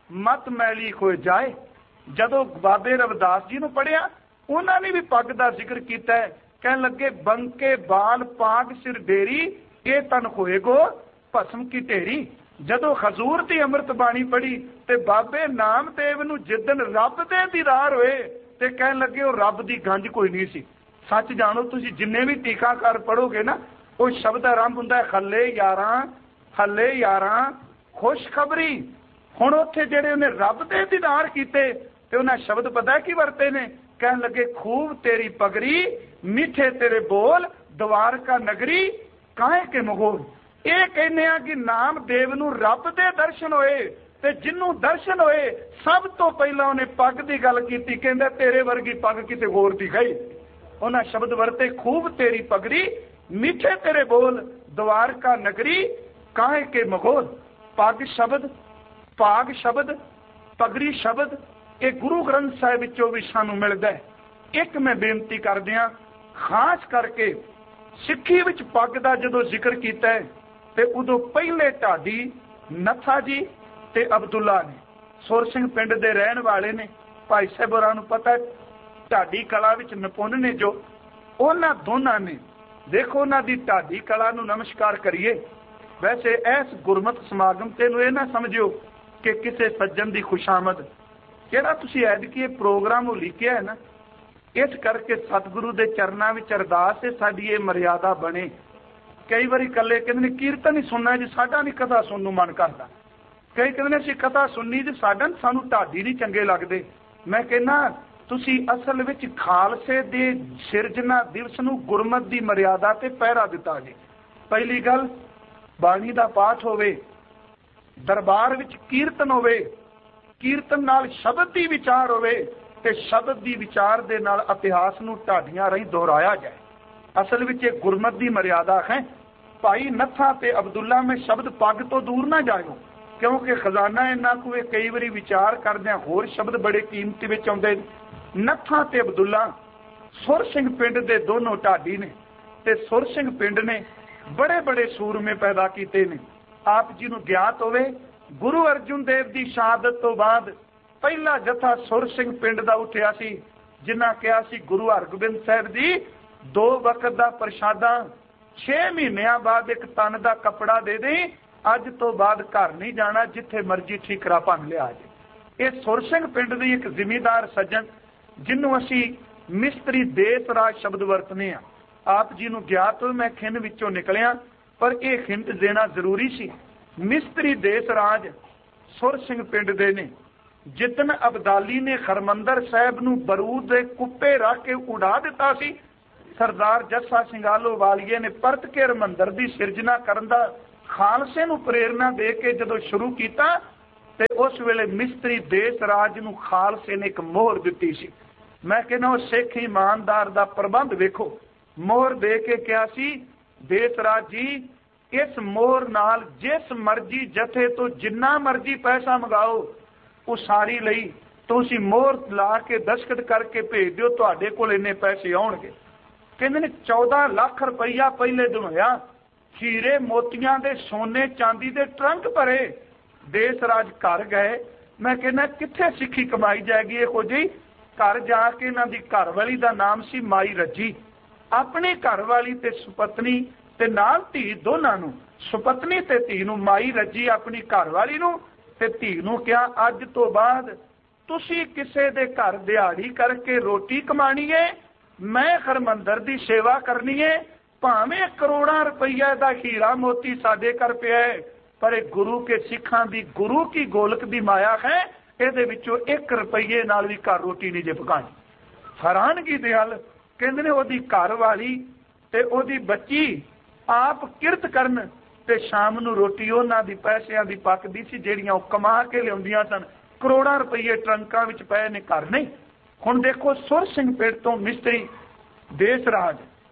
ਮਤ ਮੈਲੀ ਹੋ ਜਾਏ। ਜਦੋਂ ਬਾਬੇ ਰਵਿਦਾਸ ਜੀ ਨੂੰ ਪੜ੍ਹਿਆ, ਉਹਨਾਂ ਨੇ ਵੀ ਪੱਗ ਦਾ ਜ਼ਿਕਰ ਕੀਤਾ ਹੈ। ਕਹਿਣ ਲੱਗੇ ਬੰਕੇ ਬਾਲ ਪਾਗ ਸਿਰ ਡੇਰੀ, ਇਹ ਤਨ ਹੋਏਗੋ ਭਸਮ ਕੀ ਢੇਰੀ। ਜਦੋਂ ਹਜ਼ੂਰ ਦੀ ਅੰਮ੍ਰਿਤ ਬਾਣੀ ਪੜ੍ਹੀ ਤੇ ਬਾਬੇ ਨਾਮਦੇਵ ਨੂੰ ਜਿੱਦਣ ਰੱਬ ਦੇ ਦੀਦਾਰ ਹੋਏ ਤੇ ਕਹਿਣ ਲੱਗੇ ਉਹ ਰੱਬ ਦੀ ਗੰਜ ਕੋਈ ਨਹੀਂ ਸੀ। ਸੱਚ ਜਾਣੋ, ਤੁਸੀਂ ਜਿੰਨੇ ਵੀ ਟੀਕਾਕਾਰ ਪੜ੍ਹੋਗੇ ਨਾ, ਉਹ ਸ਼ਬਦ ਆਰੰਭ ਹੁੰਦਾ ਹੈ ਹੱਲੇ ਯਾਰਾਂ, ਹੱਲੇ ਯਾਰਾਂ ਖੁਸ਼ਖਬਰੀ। ਹੁਣ ਉੱਥੇ ਜਿਹੜੇ ਉਹਨੇ ਰੱਬ ਦੇ ਦੀਦਾਰ ਕੀਤੇ ਤੇ ਉਹਨਾਂ ਸ਼ਬਦ ਪਤਾ ਕੀ ਵਰਤੇ ਨੇ? ਕਹਿਣ ਲੱਗੇ ਖੂਬ ਤੇਰੀ ਪਗੜੀ, ਮਿੱਠੇ ਤੇਰੇ ਬੋਲ, ਦਵਾਰਕਾ ਨਗਰੀ ਕਾਹੇ ਕੇ ਮਗੋਲ। ਇਹ ਕਹਿੰਦੇ ਆ ਕਿ ਨਾਮਦੇਵ ਨੂੰ ਰੱਬ ਦੇ ਦਰਸ਼ਨ ਹੋਏ ਤੇ ਜਿਹਨੂੰ ਦਰਸ਼ਨ ਹੋਏ ਸਭ ਤੋਂ ਪਹਿਲਾਂ ਉਹਨੇ ਪੱਗ ਦੀ ਗੱਲ ਕੀਤੀ। ਕਹਿੰਦਾ ਤੇਰੇ ਵਰਗੀ ਪੱਗ ਕਿਸੇ ਹੋਰ ਦੀ ਗਈ। ਉਹਨਾਂ ਸ਼ਬਦ ਵਰਤੇ ਖੂਬ ਤੇਰੀ ਪਗੜੀ, ਮਿੱਠੇ ਤੇਰੇ ਬੋਲ, ਦਵਾਰਕਾ ਨਗਰੀ ਕਾਹੇ ਕੇ ਮਗੋਲ। ਪੱਗ ਸ਼ਬਦ, ਪਾਗ ਸ਼ਬਦ, ਪਗੜੀ ਸ਼ਬਦ ਇਹ ਗੁਰੂ ਗ੍ਰੰਥ ਸਾਹਿਬ ਵਿੱਚੋਂ ਵੀ ਸਾਨੂੰ ਮਿਲਦਾ ਹੈ। ਇੱਕ ਮੈਂ ਬੇਨਤੀ ਕਰਦਿਆਂ, ਖਾਸ ਕਰਕੇ ਸਿੱਖੀ ਵਿੱਚ ਪੱਗ ਦਾ ਜਦੋਂ ਜ਼ਿਕਰ ਕੀਤਾ ਹੈ ਤੇ ਉਦੋਂ ਪਹਿਲੇ ਢਾਡੀ ਨੱਥਾ ਜੀ ਤੇ ਅਬਦੁੱਲਾ ਨੇ, ਸੁਰ ਸਿੰਘ ਪਿੰਡ ਦੇ ਰਹਿਣ ਵਾਲੇ ਨੇ। ਭਾਈ ਸਾਹਿਬ ਹੋਰਾਂ ਨੂੰ ਪਤਾ ਢਾਡੀ ਕਲਾ ਵਿੱਚ ਨਿਪੁੰਨ ਨੇ ਜੋ, ਉਹਨਾਂ ਦੋਨਾਂ ਨੇ ਦੇਖੋ ਉਹਨਾਂ ਦੀ ਢਾਡੀ ਕਲਾ ਨੂੰ ਨਮਸਕਾਰ ਕਰੀਏ। ਵੈਸੇ ਇਸ ਗੁਰਮਤਿ ਸਮਾਗਮ ਤੇ ਨੂੰ ਇਹ ਨਾ ਸਮਝਿਓ ਕਿ ਕਿਸੇ ਸੱਜਣ ਦੀ ਖੁਸ਼ਾਮਦ, ਜਿਹੜਾ ਤੁਸੀਂ ਐਤਕੀ ਇਹ ਪ੍ਰੋਗਰਾਮ ਲਿਖਿਆ ਹੈ ਨਾ, ਇਸ ਕਰਕੇ ਸਤਿਗੁਰੂ ਦੇ ਚਰਨਾਂ ਵਿੱਚ ਅਰਦਾਸ ਹੈ ਸਾਡੀ ਇਹ ਮਰਿਆਦਾ ਬਣੇ। ਕਈ ਵਾਰੀ ਇਕੱਲੇ ਕਹਿੰਦੇ ਨੇ ਕੀਰਤਨ ਹੀ ਸੁਣਨਾ ਜੀ, ਸਾਡਾ ਨਹੀਂ ਕਥਾ ਸੁਣਨ ਨੂੰ ਮਨ ਕਰਦਾ। ਕਈ ਕਹਿੰਦੇ ਨੇ ਅਸੀਂ ਕਥਾ ਸੁਣਨੀ ਜੀ, ਸਾਨੂੰ ਢਾਡੀ ਨਹੀਂ ਚੰਗੇ ਲੱਗਦੇ। ਮੈਂ ਕਹਿੰਦਾ ਤੁਸੀਂ ਅਸਲ ਵਿੱਚ ਖਾਲਸੇ ਦੇ ਸਿਰਜਣਾ ਦਿਵਸ ਨੂੰ ਗੁਰਮਤ ਦੀ ਮਰਿਆਦਾ ਤੇ ਪਹਿਰਾ ਦਿੱਤਾ ਜੀ। ਪਹਿਲੀ ਗੱਲ ਬਾਣੀ ਦਾ ਪਾਠ ਹੋਵੇ, ਦਰਬਾਰ ਵਿੱਚ ਕੀਰਤਨ ਹੋਵੇ, ਕੀਰਤਨ ਨਾਲ ਸ਼ਬਦ ਦੀ ਵਿਚਾਰ ਹੋਵੇ ਤੇ ਸ਼ਬਦ ਦੀ ਵਿਚਾਰ ਦੇ ਨਾਲ ਇਤਿਹਾਸ ਨੂੰ ਢਾਡੀਆਂ ਰਾਹੀਂ ਦੁਹਰਾਇਆ ਜਾਏ। ਅਸਲ ਵਿੱਚ ਇਹ ਗੁਰਮਤ ਦੀ ਮਰਿਆਦਾ ਹੈ। ਭਾਈ ਨੱਥਾ ਤੇ ਅਬਦੁੱਲਾ ਮੈਂ ਸ਼ਬਦ ਪੱਗ ਤੋਂ ਦੂਰ ਨਾ ਜਾਇਓ, ਕਿਉਂਕਿ ਖਜ਼ਾਨਾ ਇੰਨਾ ਕੁ ਕਈ ਵਾਰੀ ਵਿਚਾਰ ਕਰਦੇ ਹੋਰ ਸ਼ਬਦ ਬੜੇ ਕੀਮਤੀ ਵਿੱਚ ਆਉਂਦੇ। ਨੱਥਾ ਤੇ ਅਬਦੁੱਲਾ ਸੁਰ ਸਿੰਘ ਪਿੰਡ ਦੇ ਦੋਨੋਂ ਢਾਡੀ ਨੇ ਤੇ ਸੁਰ ਸਿੰਘ ਪਿੰਡ ਨੇ ਬੜੇ ਬੜੇ ਸੂਰਮੇ ਪੈਦਾ ਕੀਤੇ ਨੇ। ਆਪ ਜੀ ਨੂੰ ਗਿਆਤ ਹੋਵੇ ਗੁਰੂ ਅਰਜਨ ਦੇਵ ਦੀ ਸ਼ਹਾਦਤ ਤੋਂ ਬਾਅਦ ਪਹਿਲਾ ਜਥਾ ਸੁਰ ਸਿੰਘ ਪਿੰਡ ਦਾ ਉੱਠਿਆ ਸੀ, ਜਿਨ੍ਹਾਂ ਕਿਹਾ ਸੀ ਗੁਰੂ ਹਰਗੋਬਿੰਦ ਸਾਹਿਬ ਦੀ 2 ਵਕਤ ਦਾ ਪ੍ਰਸ਼ਾਦਾ, 6 ਮਹੀਨਿਆਂ ਬਾਅਦ ਇੱਕ ਤਨ ਦਾ ਕੱਪੜਾ ਦੇ ਦੇ, ਅੱਜ ਤੋਂ ਬਾਅਦ ਘਰ ਨਹੀਂ ਜਾਣਾ, ਜਿੱਥੇ ਮਰਜੀ ਠੀਕਰਾ ਭੰਨ ਲਿਆ ਜੇ। ਇਹ ਸੁਰ ਸਿੰਘ ਪਿੰਡ ਦੀ ਇੱਕ ਜ਼ਿਮੀਦਾਰ ਸੱਜਣ, ਜਿਹਨੂੰ ਅਸੀਂ ਮਿਸਤਰੀ ਦੇਸ ਰਾਜ ਸ਼ਬਦ ਵਰਤਨੇ ਆ। ਆਪ ਜੀ ਨੂੰ ਗਿਆਤ ਹੋਵੇ ਮੈਂ ਖਿੰਨ ਵਿੱਚੋਂ ਨਿਕਲਿਆ, ਪਰ ਇਹ ਹਿੰਟ ਦੇਣਾ ਜ਼ਰੂਰੀ ਸੀ। ਮਿਸਤਰੀ ਦੇਸ ਰਾਜ ਸੁਰ ਸਿੰਘ ਪਿੰਡ ਦੇ ਨੇ। ਜਿੱਦਣ ਅਬਦਾਲੀ ਨੇ ਹਰਮੰਦਰ ਸਾਹਿਬ ਨੂੰ ਬਰੂਦ ਦੇ ਕੁੱਪੇ ਰੱਖ ਕੇ ਉਡਾ ਦਿੱਤਾ ਸੀ, सरदार जस्सा सिंघालो वालिए ने परत के हरमंदर की सिरजना करन दा खालसे नूं प्रेरणा दे के जदों शुरू किया ते उस वेले मिस्त्री देश राज नूं खालसे ने एक मोहर दिती सी। मैं कहना सिख ईमानदार दा प्रबंध वेखो, मोहर दे के क्या सी, देश राज जी इस मोहर नाल जिस मर्जी जथे तो जिन्ना मर्जी पैसा मंगाओ उसारी लई, तुसीं मोहर ला के दस्तखत करके भेज दिओ, तुहाडे कोल इन्ने पैसे आउणगे। कहंदे ने 14 लाख रुपया पहले दिन होया, हीरे मोतियां दे सोने चांदी दे ट्रंक भरे। देश राज घर गए, मैं कहना कित्थे सिੱਖੀ कमाई जाएगी ਇਹੋ जी। घर जाके इन्हां दी घरवाली दा नाम सी माई रजी। अपनी घरवाली ते सुपत्नी ते नाल धी दोनां नूं, सुपत्नी ते धी नूं माई रजी अपनी घरवाली नूं ते धी नूं कहा अज तो बाद तुसीं किसे दे घर दिहाड़ी करके रोटी कमानी है, मैं हरमंदर दी सेवा करनी है, भावें करोड़ां रुपया दा हीरा मोती साडे घर पिया है, पर एक गुरु के सिखां दी गुरु की गोलक दी माया है, ਇਹਦੇ ਵਿੱਚੋਂ 1 ਰੁਪਈਏ ਨਾਲ ਵੀ ਘਰ ਰੋਟੀ ਨਹੀਂ ਜੇ ਪਕਾਣੀ। ਹੈਰਾਨਗੀ ਦੇ ਹੱਲ ਕਹਿੰਦੇ ਨੇ ਉਹਦੀ ਘਰ ਵਾਲੀ ਤੇ ਉਹਦੀ ਬੱਚੀ ਆਪ ਕਿਰਤ ਕਰਨ ਤੇ ਸ਼ਾਮ ਨੂੰ ਰੋਟੀ ਉਹਨਾਂ ਦੀ ਪੈਸਿਆਂ ਦੀ ਪੱਕਦੀ ਸੀ ਜਿਹੜੀਆਂ ਉਹ ਕਮਾ ਕੇ ਲਿਆਉਂਦੀਆਂ ਸਨ। ਕਰੋੜਾਂ ਰੁਪਈਏ ਟਰੰਕਾਂ ਵਿੱਚ ਪਏ ਨੇ, ਘਰ ਨਹੀਂ। ਹੁਣ ਦੇਖੋ ਸੁਰ ਸਿੰਘ ਪਿੰਡ ਤੋਂ ਮਿਸਤਰੀ ਦੇਸ਼ ਰਾਜ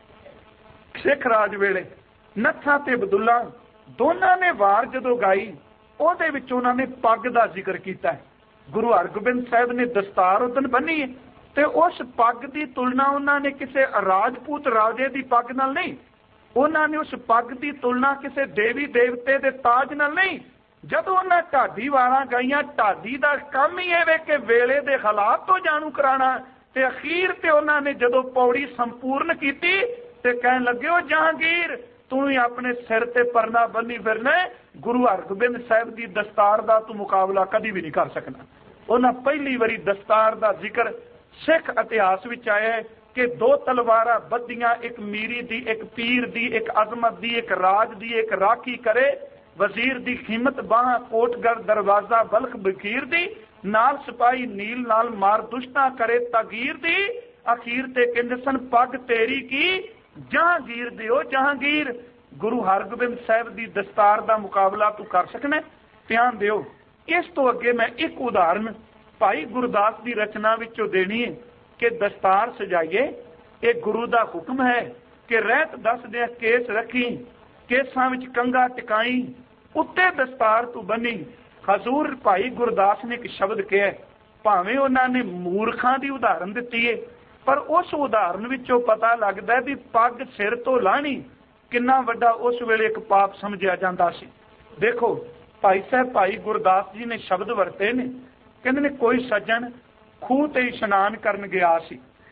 ਸਿੱਖ ਰਾਜ ਵੇਲੇ ਨੱਥਾ ਤੇ ਅਬਦੁੱਲਾ ਦੋਨਾਂ ਨੇ ਵਾਰ ਜਦੋਂ ਗਾਈ ਉਹਦੇ ਵਿੱਚ ਉਹਨਾਂ ਨੇ ਪੱਗ ਦਾ ਜ਼ਿਕਰ ਕੀਤਾ ਹੈ। गुरु हरगोबिंद साहब ने दस्तार उदन बनी है तो उस पग की तुलना उन्होंने किसी राजपूत राजे की पग नाल नहीं, उन्होंने उस पग की तुलना किसी देवी देवते के ताज नाल नहीं। जब उन्हें ढाडी वारां गाइयां, ढाडी का काम ही है कि वेले के हालात तो जानू कराना, ते अखीर ते उन्होंने जदों पौड़ी संपूर्ण की ते कहन लगे ओ जहांगीर तू ही अपने सिर ते परना बनी फिरना, गुरु हरगोबिंद साहब की दस्तार का तू मुकाबला कभी भी नहीं कर सकना। उन्हें पहली बारी दस्तार का जिक्र सिख इतिहास में आया है कि 2 तलवारां बद्धियां, एक मीरी दी, एक पीर दी, एक अजमत दी, एक राज दी, एक राखी करे, वजीर दी कीमत बाह कोटगढ़ दरवाजा बल्ख बकीर दी, नाल सिपाही नील नाल मार दुश्ता करे तगीर दी, अखीर ते कहंदे सन पग तेरी की जहांगीर दिओ जहांगीर। गुरु हरगोबिंद साहब की दस्तार का मुकाबला तू कर सकना, ध्यान दिओ। इस तो अगे मैं एक उदाहरण भाई गुरदास की रचना विचों देनी है कि दस्तार सजाइए, एक गुरु का हुक्म है कि रहत दस दे केस रखी, केसां विच कंघा टिकाई, उत्ते दस्तार तू बनी। हजूर भाई गुरदास ने एक शब्द कहा, भावें उन्होंने मूर्खां की उदाहरण दी है, पर उस उदाहरण विचों पता लगता है भी पग सिर तो लानी कितना वड्डा उस वेले एक पाप समझिया जाता सी। देखो भाई साहब भाई गुरदास जी ने शब्द वरते ने, कहते ने कोई सज्जन खूह ते इशनान करन गया सी,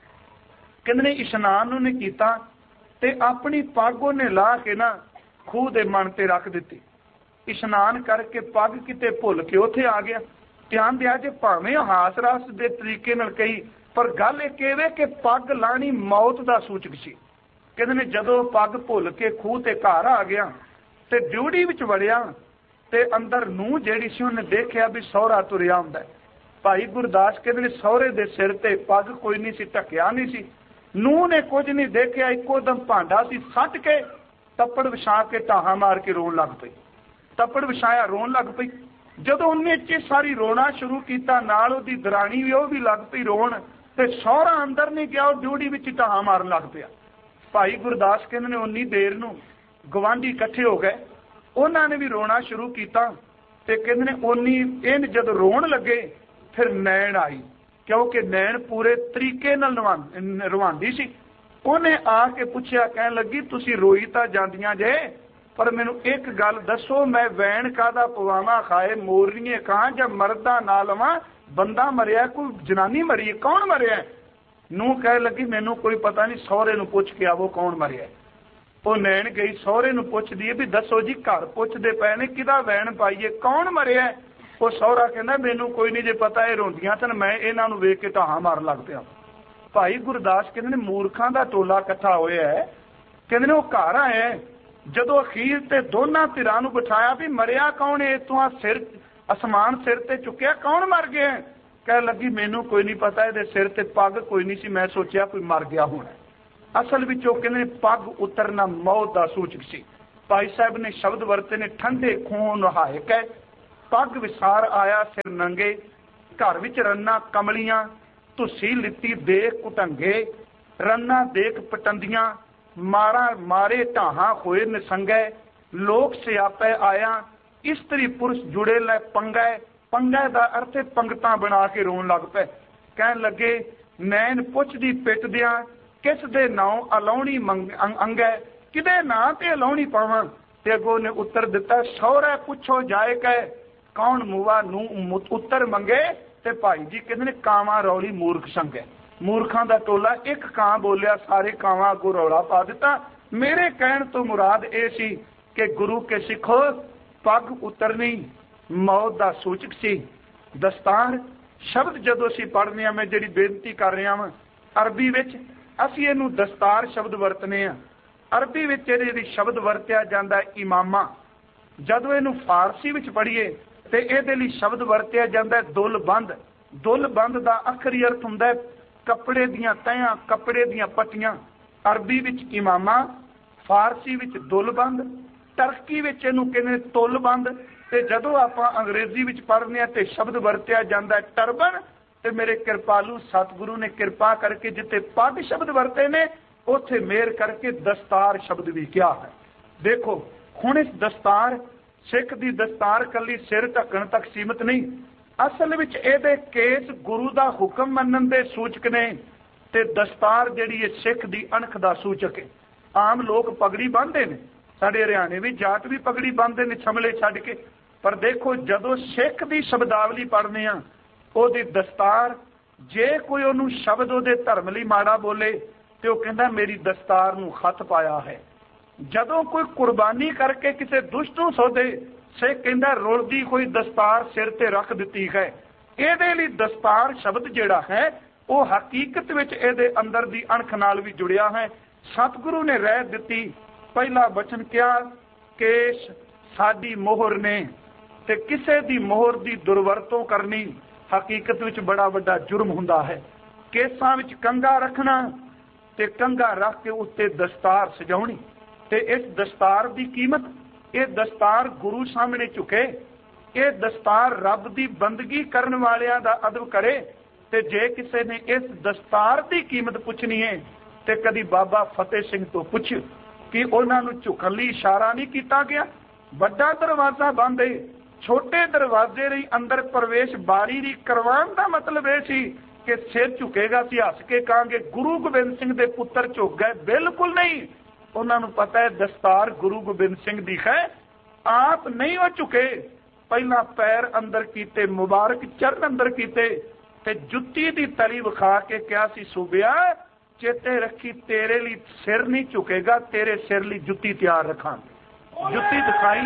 कहते ने इशनान उन्हें कीता ते अपनी पग उन्हें ला के ना खूह दे मन ते रख दिती। इशनान करके पग किते भुल के उत्थे आ गया। ध्यान दिया जे भावें हास रस दे तरीके नाल कही, पर गल एक कहे कि पग लानी मौत का सूचक सी। कहते ने जदों पग भुल के खूह ते घर आ गया ते ड्यूटी विच वड़िया ते अंदर नूह जिहड़ी सी उन्हें देखिया भी सौहरा तुरिया हुंदा है। भाई गुरदास कहते ने सौहरे दे सिर ते पग कोई नहीं सी, ढकिया नहीं सी। नूह ने कुछ नहीं देखिया, इको दम भांडा सी सट के तप्पड़ विछा के ढाहा मार के रोन लग पई। तप्पड़ विछाया रोन लग पई। जदों उन्हें च सारी रोना शुरू किया, नाल उहदी दराणी भी वह भी लग पई रोन, ते सौहरा अंदर नहीं गया, ड्यूटी विच ढाहा मारन लग पिया। भाई गुरदास कहते ने उन्नी देर नूं गवांढी इकट्ठे हो गए, उन्होंने भी रोना शुरू किया, ते कहते ने उन्नी इन जब रोन लगे फिर नैन आई, क्योंकि नैन पूरे तरीके नाल रवांदी सी। उन्हें आके पूछया, कह लगी तुसी रोई तां जांदियां जे, पर मैनू एक गल दसो, मैं वैन कादा पवावां खाए मोरनीए कहां जां मर्दा ना लवां, बंदा मरिया कोई जनानी मरी है, कौन मरिया? नूह कह लगी मैनू कोई पता नहीं, सौहरे नूं पुछ के आवो कौन मरिया। वो नैन गई सौहरे नूं पुछदी है भी दसो जी, घर पुछदे पए ने किदा वैन पाईए, कौन मरिया? वो सौहरा कहंदा मैनू कोई नहीं जे पता, ये रोंदियां सन, मैं इन्हां नूं वेख के ढाहा मारन लग पिया। भाई गुरदास कहंदे ने मूर्खां दा टोला इकट्ठा होया है, कहंदे ने वो घर आया जदों अखीर ते दोनां धिरां नूं बिठाया भी मरिया कौन है, तूं सिर आसमान सिर ते चुकिया, कौन मर गया? कह लगी मैनू कोई नहीं पता, ये सिर ते पग कोई नहीं सी, मैं सोचा कोई मर गया होना। असल विच ओह कहंदे ने पग उतरना मौत दा सूचक सी। भाई साहब ने शब्द वरते ने ठंडे खून नहाए कै, पग विसार आया सिर नंगे, घर विच रन्ना कमलियां, तुसी लित्ती देख कुटंगे, रन्ना देख पटंदियां, मारा मारे ढाहां होए निसंगे, लोक सियापे आया, इस्त्री पुरुष जुड़े लै पंगै। पंगै दा अर्थ पंगतां बना के रोन लग पे, कहन लगे नैन पुछदी पिटदियां, किस दे नां अलाउणी अंगै, किदे नां ते अलाउणी पावां। ते अगों ने उत्तर दिता, सौहरे पुछो जाए कै, कौन मुआ नू उत्तर मंगे। ते भाई जी कहते ने कावां रौली मूर्ख संगे। मूर्खां दा टोला एक कां बोलिया, सारे कावां अगों रौला पा दिता। मेरे कहण तो मुराद ये सी कि गुरु के सिखो पग उतरनी मौत दा सूचक सी। दस्तार शब्द जदों असीं पढ़ने, मैं जिहड़ी बेनती कर रहा वां, अरबी विच असीं इहनूं दस्तार शब्द वरतने आ। अरबी विच इहदे शब्द वरतिया जांदा इमामा। जदों इहनूं फारसी विच पढ़ीए ते इहदे लई शब्द वरतिया जांदा दुलबंद। दुलबंद दा आखरी अर्थ हुंदा है कपड़े दियां तहियां, कपड़े दियां पट्टियां। अरबी विच इमामा, फारसी विच दुलबंद, टर्की विच इहनूं कहंदे तुलबंद। ते जदों आपां अंग्रेजी विच पढ़ने आ ते शब्द वरतिया जांदा टर्बन। ते मेरे कृपालू सतगुरु ने कृपा करके जिथे पग शब्द वरते ने उत्थे मेहर करके दस्तार शब्द भी किया है। देखो हुण इस दस्तार सिख दी दस्तार कली सिर ढकण तक सीमित नहीं, असल विच इहदे केस गुरु दा हुक्म मनण दे सूचक ने। ते दस्तार जिहड़ी है सिख दी अणख दा सूचक है। आम लोग पगड़ी बांधे ने, साडे हरियाणे भी जाट भी पगड़ी बांधे ने छमले छड्ड के। पर देखो जदों सिख दी शब्दावली पढ़ने आ, ओहदी दस्तार, जे कोई ओनू शब्द ओहदे धर्म लई माड़ा बोले ते ओह कहंदा मेरी दस्तार नूं खत पाया है। जदों कोई कुर्बानी करके किसी दुष्ट नूं सोधे, सिख कहंदा रुलदी कोई दस्तार सिर ते रख दित्ती है। इहदे लई दस्तार शब्द जिहड़ा है वह हकीकत विच इहदे अंदर दी अणख नाल भी जुड़िया है। सतगुरु ने रह दित्ती, पहला वचन किया केश साडी मोहर ने, ते किसे दी मोहर दी दुरवरतों करनी हकीकत विच बड़ा वड्डा जुर्म हुंदा है। केसां विच कंघा रखना ते कंघा रख के उत्ते दस्तार सजाउणी। ते इस दस्तार दी कीमत, ये दस्तार गुरु सामने झुके, ये दस्तार रब दी बंदगी करन वालियां दा अदब करे। ते जे किसी ने इस दस्तार दी कीमत पुछनी है ते कदी बाबा फतेह सिंह तो पुछ कि उन्हां नूं झुकण लई इशारा नहीं कीता गया। वड्डा दरवाजा बंद है, छोटे दरवाजे रही अंदर प्रवेश बारी री करवाण दा मतलब यह सी कि सिर झुकेगा सी हस के कहांगे गुरु गोबिंद सिंह दे पुत्र झुक गए। बिल्कुल नहीं, उन्होंने पता है दस्तार गुरु गोबिंद सिंह दी है, आप नहीं वो झुके। पहला पैर अंदर कीते, मुबारक चरण अंदर कीते, ते जुत्ती दी तली विखा के क्या सी सूबिया चेते रखी तेरे लिए सिर नहीं झुकेगा, तेरे सिर लिए जुत्ती तैयार रखा। जुत्ती दिखाई,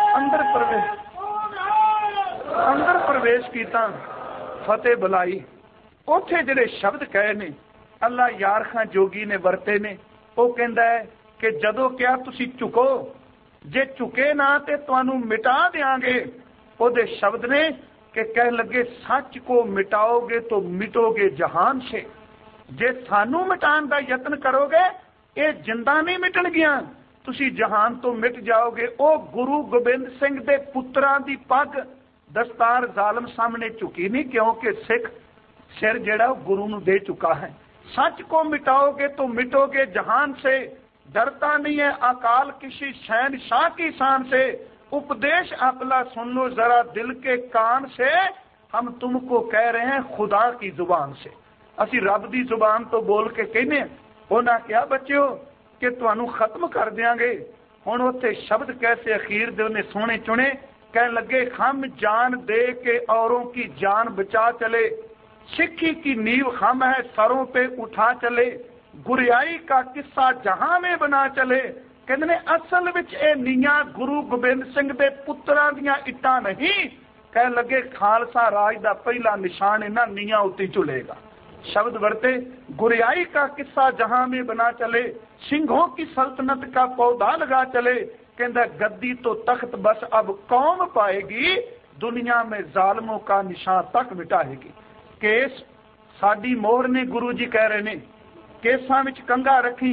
अंदर प्रवेश कीता, फतेह बुलाई। उथे जिहड़े शब्द कहे ने अल्लाह यार खां जोगी ने वरते ने, वो कहंदा है कि जदों क्या तुसी झुको, जे झुके ना ते तुहानू मिटा देंगे। ओदे शब्द ने कि कह लगे सच को मिटाओगे तो मिटोगे जहान से। जे सानू मिटान का यत्न करोगे ये जिंदा नहीं मिटणगियां, तुसी जहान तो मिट जाओगे। ओ गुरु गोबिंद सिंह दे पुत्रां दी पग दस्तार जालम सामने झुकी नहीं, क्योंकि सिख सिर जेड़ा गुरु नू दे चुका है। सच को मिटाओगे तो मिटोगे जहान से, डरता नहीं है अकाल किसी शहनशाह की शान से। उपदेश अपना सुन लो जरा दिल के कान से, हम तुमको कह रहे हैं खुदा की जुबान से। असी रब की जुबान तो बोल के कहने। उन्हें क्या बच्चों कि तुहानू खत्म कर देंगे। हुण उत्थे शब्द कैसे अखीर दे उन्हें सोने चुने, कह लगे हम जान दे के औरों की जान बचा चले, सिक्खी की नींव हम है सरों पे उठा चले, गुरियाई का किस्सा जहां में बना चले। कहते ने असल विच ये नीयां गुरु गोबिंद सिंह दे पुत्रां दियां इट्टां नहीं, कह लगे खालसा राज दा पहला निशान इन्हां नीयां उत्ते झुलेगा। शब्द वरते गुरियाई का किस्सा जहां में बना चले, सिंहों की सल्तनत का पौधा लगा चले। कहता गद्दी तो तख्त बस अब कौम पाएगी, दुनिया में जालमों का निशान तक मिटाएगी। केस साडी मोहर ने गुरु जी कह रहे ने केसां विच कंघा रखी,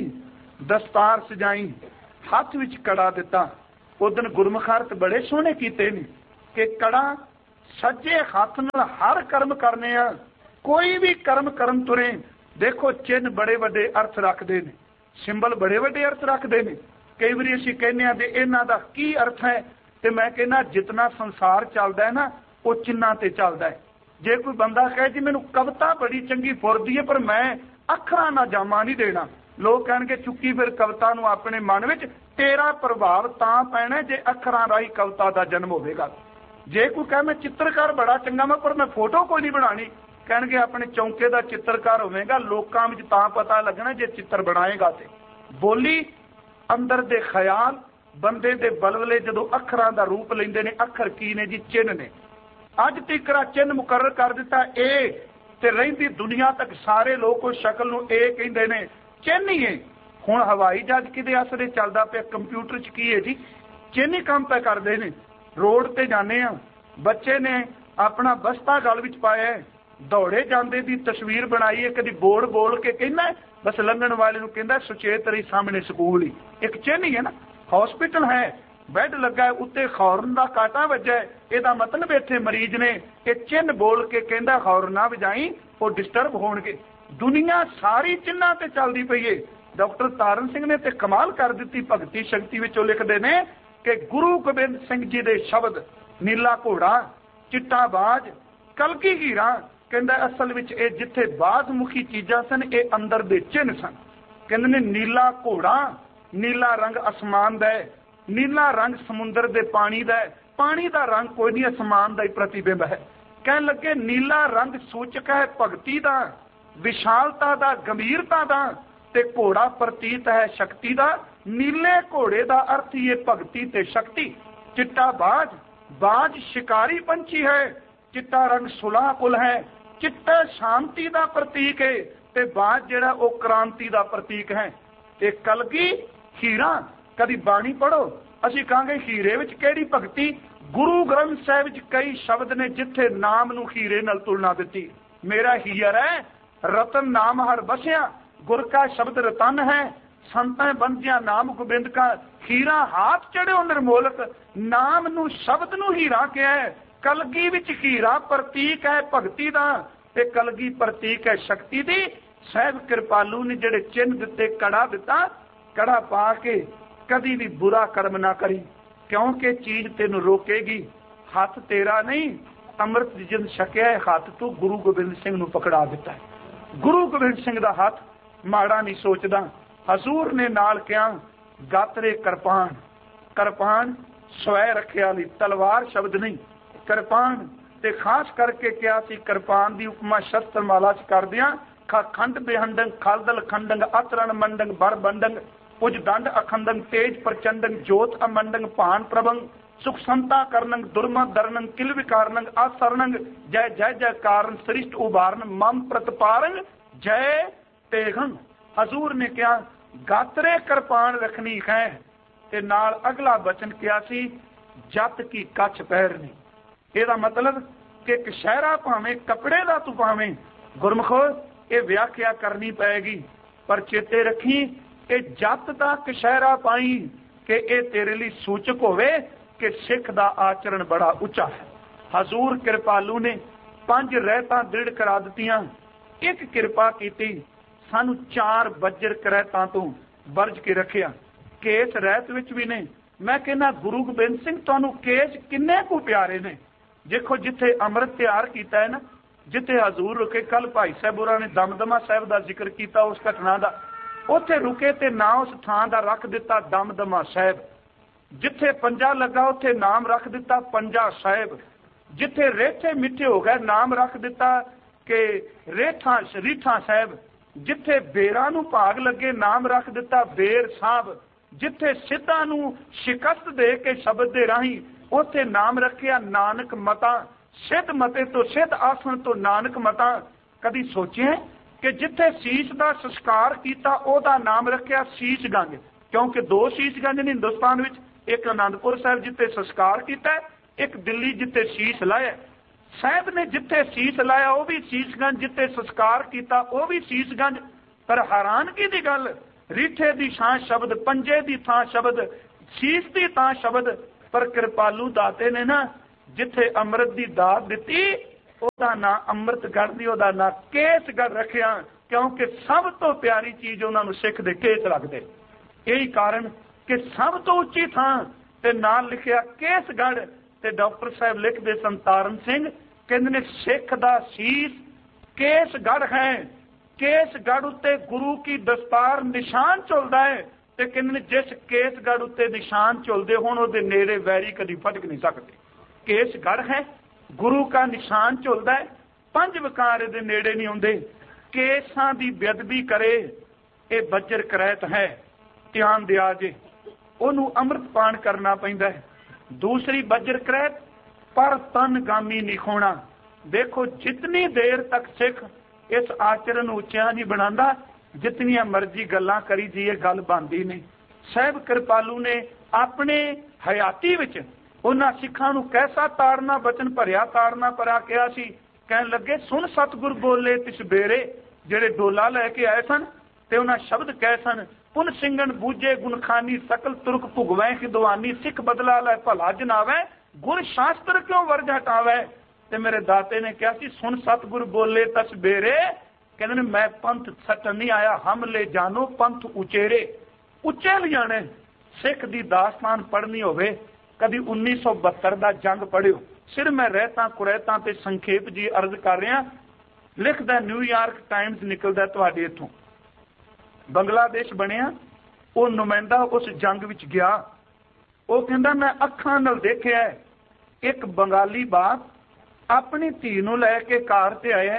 दस्तार सजाई, हथ विच कड़ा दिता। उदन गुरमुख अर्थ बड़े सोहने कीते ने कि कड़ा सज्जे हथ नाल हर कर्म करने आ, कोई भी कर्म करन तुरे। देखो चिन्ह बड़े वड्डे अर्थ रखते हैं, सिंबल बड़े वड्डे अर्थ रखते हैं। कई बार असीं कहने आ कि इन्हां दा की अर्थ है, तो मैं कहना जितना संसार चलता है ना वो चिन्हां ते चलता है। जे कोई बंदा कहे जी मैनूं कविता बड़ी चंगी फुरदी है पर मैं अखरां ना जामा नहीं देना, लोग कहणगे चुक्की फिर कविता नूं अपने मन विच, तेरा प्रभाव तां पैना जे अखरां राही कविता दा जन्म होवेगा। जे कोई कहे मैं चित्रकार बड़ा चंगा मैं पर मैं फोटो कोई नहीं बनानी, कहणगे अपने चौंके दा चित्रकार होवेगा, लोकां विच तां पता लगना जे चित्र बनाएगा। ते बोली अंदर दे ख्याल बंदे दे बलवले जदों अखरां दा रूप लैंदे ने, अखर की ने जी चिन्ह ने। अज तिकरा चिन्ह मुकर्रर कर दिता ए, ते रहिंदी दुनिया तक सारे लोग उस शक्ल नूं ए कहिंदे ने, चिन्ह ही है। हुण हवाई जहाज किहदे आसरे चलदा पिया, कंप्यूटर च की है जी, चिन्ह ही काम पे करदे ने। रोड ते जाने आ, बच्चे ने अपना बस्ता गल विच पाया है, दौड़े जांदे दी तस्वीर बनाई है, कदी बोर्ड बोल के कहना बस लंघण वाले नूं कहंदा सुचेत रही सामने स्कूल ही, एक चिन्ह ही है ना। हॉस्पिटल है, बैड लगा है, उत्ते खौरन का कांटा वज्जा है, ਇਹਦਾ मतलब इत्थे मरीज ने ये चिन्ह बोल के कहंदा खौर ना वजाई वो डिस्टर्ब होणगे। दुनिया सारी चिन्हां ते चलदी पई है। डॉक्टर तारण सिंह ने ते कमाल कर दित्ती भगती शक्ति विचों लिखदे ने कि गुरु गोबिंद सिंह जी दे शब्द नीला घोड़ा, चिट्टा बाज, कलगी हीरा, कहंदा असल विच ये जिथे बाजमुखी चीज़ां सन ये अंदर दे चिन्ह सन। कहंदे ने नीला घोड़ा, नीला रंग आसमान दा है, नीला रंग समुंदर दे पानी दा है, पानी दा रंग कोई नहीं आसमान दा ही प्रतिबिंब है। कहन लगे नीला रंग सूचक है भगती दा, विशालता दा, गंभीरता दा, ते घोड़ा प्रतीत है शक्ति दा। नीले घोड़े दा अर्थ ही है भगती ते शक्ति। चिट्टा बाज, बाज शिकारी पंछी है, चिट्टा रंग सुलह कुल है, चिट्टा शांति दा प्रतीक है, ते बाज जेड़ा वो क्रांति दा प्रतीक है। ते कलगी हीरा, कदी बाणी पढ़ो असीं कहांगे हीरे विच किहड़ी भगती। गुरु ग्रंथ साहिब विच कई शब्द ने जिथे नाम नूं हीरे नाल तुलना दित्ती। मेरा हीर है रतन नाम हर बसिया, गुर का शब्द रतन है, संतां बंदिया नाम गोबिंद का। हीरा हाथ चढ़ियो निर्मोलक, नाम नूं शब्द नूं हीरा कहा है। कलगी विच हीरा प्रतीक है भगती दा, ते कलगी प्रतीक है शक्ति दी। साहिब कृपालू ने जिहड़े चिन्ह दिते, कड़ा दिता, कड़ा पा के कदी भी बुरा कर्म ना करी, क्योंकि चीज तेन रोकेगी। हाथ तेरा नहीं, अमृत जिन छकिया है हाथ तू गुरु गोबिंद सिंह नूं पकड़ा दिता है। गुरु गोबिंद सिंह दा हाथ माड़ा नहीं सोचदा। हजूर ने नाल कहा गातरे कृपान, कृपान स्वै रखे वाली तलवार शब्द नहीं, कृपान। ते खास करके क्या सी कृपान दी उपमा शस्त्र माला च कर दिया। खंड बेहंडंग, खालदल खंडंग, अतरण मंडंग, बर बंडंग, पुज दंड अखंडंग, तेज प्रचंडंग, जोत अमंडंग, भान प्रभंग, सुख संता करनंग, दुर्मत दरनंग, किल विकारनंग, आसरणंग, जय जय जय कारण सृष्ट उबारन, मम प्रतपारंग, जय तेगंग। हजूर ने क्या गात्रे कृपान रखनी है, ते नाल अगला वचन क्या सी, जत की कछ पैरनी। ਇਹਦਾ मतलब कि कशहरा भावें कपड़े का तू भावें, गुरमुखो ये व्याख्या करनी पैगी, पर चेते रखी ये जत का कशहरा पाई कि ये तेरे लिए सूचक होवे कि सिख दा आचरण बड़ा उच्चा है। हजूर कृपालू ने 5 रहतां दृढ़ करा दित्तियां। एक किरपा कीती, सानू 4 बज्जर करैतां तो वर्ज के रखिया। केस रहत विच भी ने। मैं कहना गुरु गोबिंद सिंह तुहानू केस किन्ने को प्यारे ने। देखो जिथे अमृत तैयार किया है ना, जिथे हजूर रुके, कल भाई साहबुरा ने दमदमा साहब का जिक्र किया उस घटना का, उथे रुके ते ना उस थां का रख दिता दमदमा साहब। जिथे पंजा लगा उथे नाम रख दिता पंजा साहब। जिथे रेठे मिठे हो गए नाम रख दिता कि रेठा रीठा साहब। जिथे बेरा नूं भाग लगे नाम रख दिता बेर साहब। जिथे सिद्धा नूं शिकस्त दे के शब्द दे राही उथे नाम रखिया नानक मता। सिद्ध मते तो सिद्ध आसन तो नानक मता। कदी सोचे कि जिथे शीश का संस्कार किया ओदा नाम रखिया शीश गंज, क्योंकि 2 शीश गंज ने हिंदुस्तान विच, एक आनंदपुर साहिब जिथे संस्कार किया, एक दिल्ली जिथे शीश लाया। साहब ने जिथे शीश लाया वह भी शीशगंज, जिथे संस्कार किया वह भी शीशगंज। पर हैरानगी की गल, रीठे की थां शब्द, पंजे की थां शब्द, शीश की थां शब्द, पर कृपालू दाते ने ना जिथे अमृत की दात दी ओदा ना अमृतगढ़ दी ओदा ना केसगढ़ रखिया, क्योंकि सब तो प्यारी चीज उन्होंने सिख दे केस लगते। यही कारण कि सब तो उच्ची थां ते नाल लिखिया केसगढ़, ते डॉक्टर साहब लिखते सन तारण सिंह, कहते ने सिख दा शीश केसगढ़ है, केसगढ़ उत्ते गुरु की दस्तार निशान झुलदा है, ते कहते ने जिस केसगढ़ उत्ते निशान झुलदे होण उहदे नेड़े वैरी कदी फटक नहीं सकते। केसगढ़ है, गुरु का निशान झुलदा है, पंज विकार दे नेड़े नहीं आउंदे। केसां दी बेअदबी करे ये बज्र करैत है, ध्यान दिया जे ओनू अमृतपान करना पैंदा है। दूसरी बज्र करैत पर तन गामी नहीं खोना। देखो जितनी देर तक सिख इस आचरण उच्चा नहीं बनाता, जितनियां मर्जी गल्लां करी जाइए गल बनदी नहीं। साहिब कृपालू ने अपने हयाती विच उन्हां सिखां नूं कैसा तारना बचन भरिया तारना परा किया सी। कहन लगे सुन सतगुर बोले तिस बेरे, जेड़े डोला लैके आए सन ते उन्हां शब्द कहे सन, पुन सिंगन बूझे गुणखानी सकल तुर्क भुगवै खिदवानी, सिख बदला लै भला जनावै गुण शास्त्र क्यों वर्ज हटावै। ते मेरे दाते ने कहा सी सुन सतगुर बोले तस बेरे, कहते ने मैं पंथ सटन नहीं आया, हम ले जानो पंथ उचेरे, उच्चे ले जाने। सिख दी दास्तान पढ़नी होवे कभी 1972 का जंग पढ़ियो, सिर मैं रहता कुरैता ते संखेप जी अर्ज कर रहा। लिखदा न्यूयॉर्क टाइम्स निकलदा तुहाडे इथों, बंगलादेश बनिया, वो नुमाइंदा उस जंग विच गया, वो कहंदा मैं अखां नाल देखिया एक बंगाली बाप अपनी धी नूं लैके कार ते आया,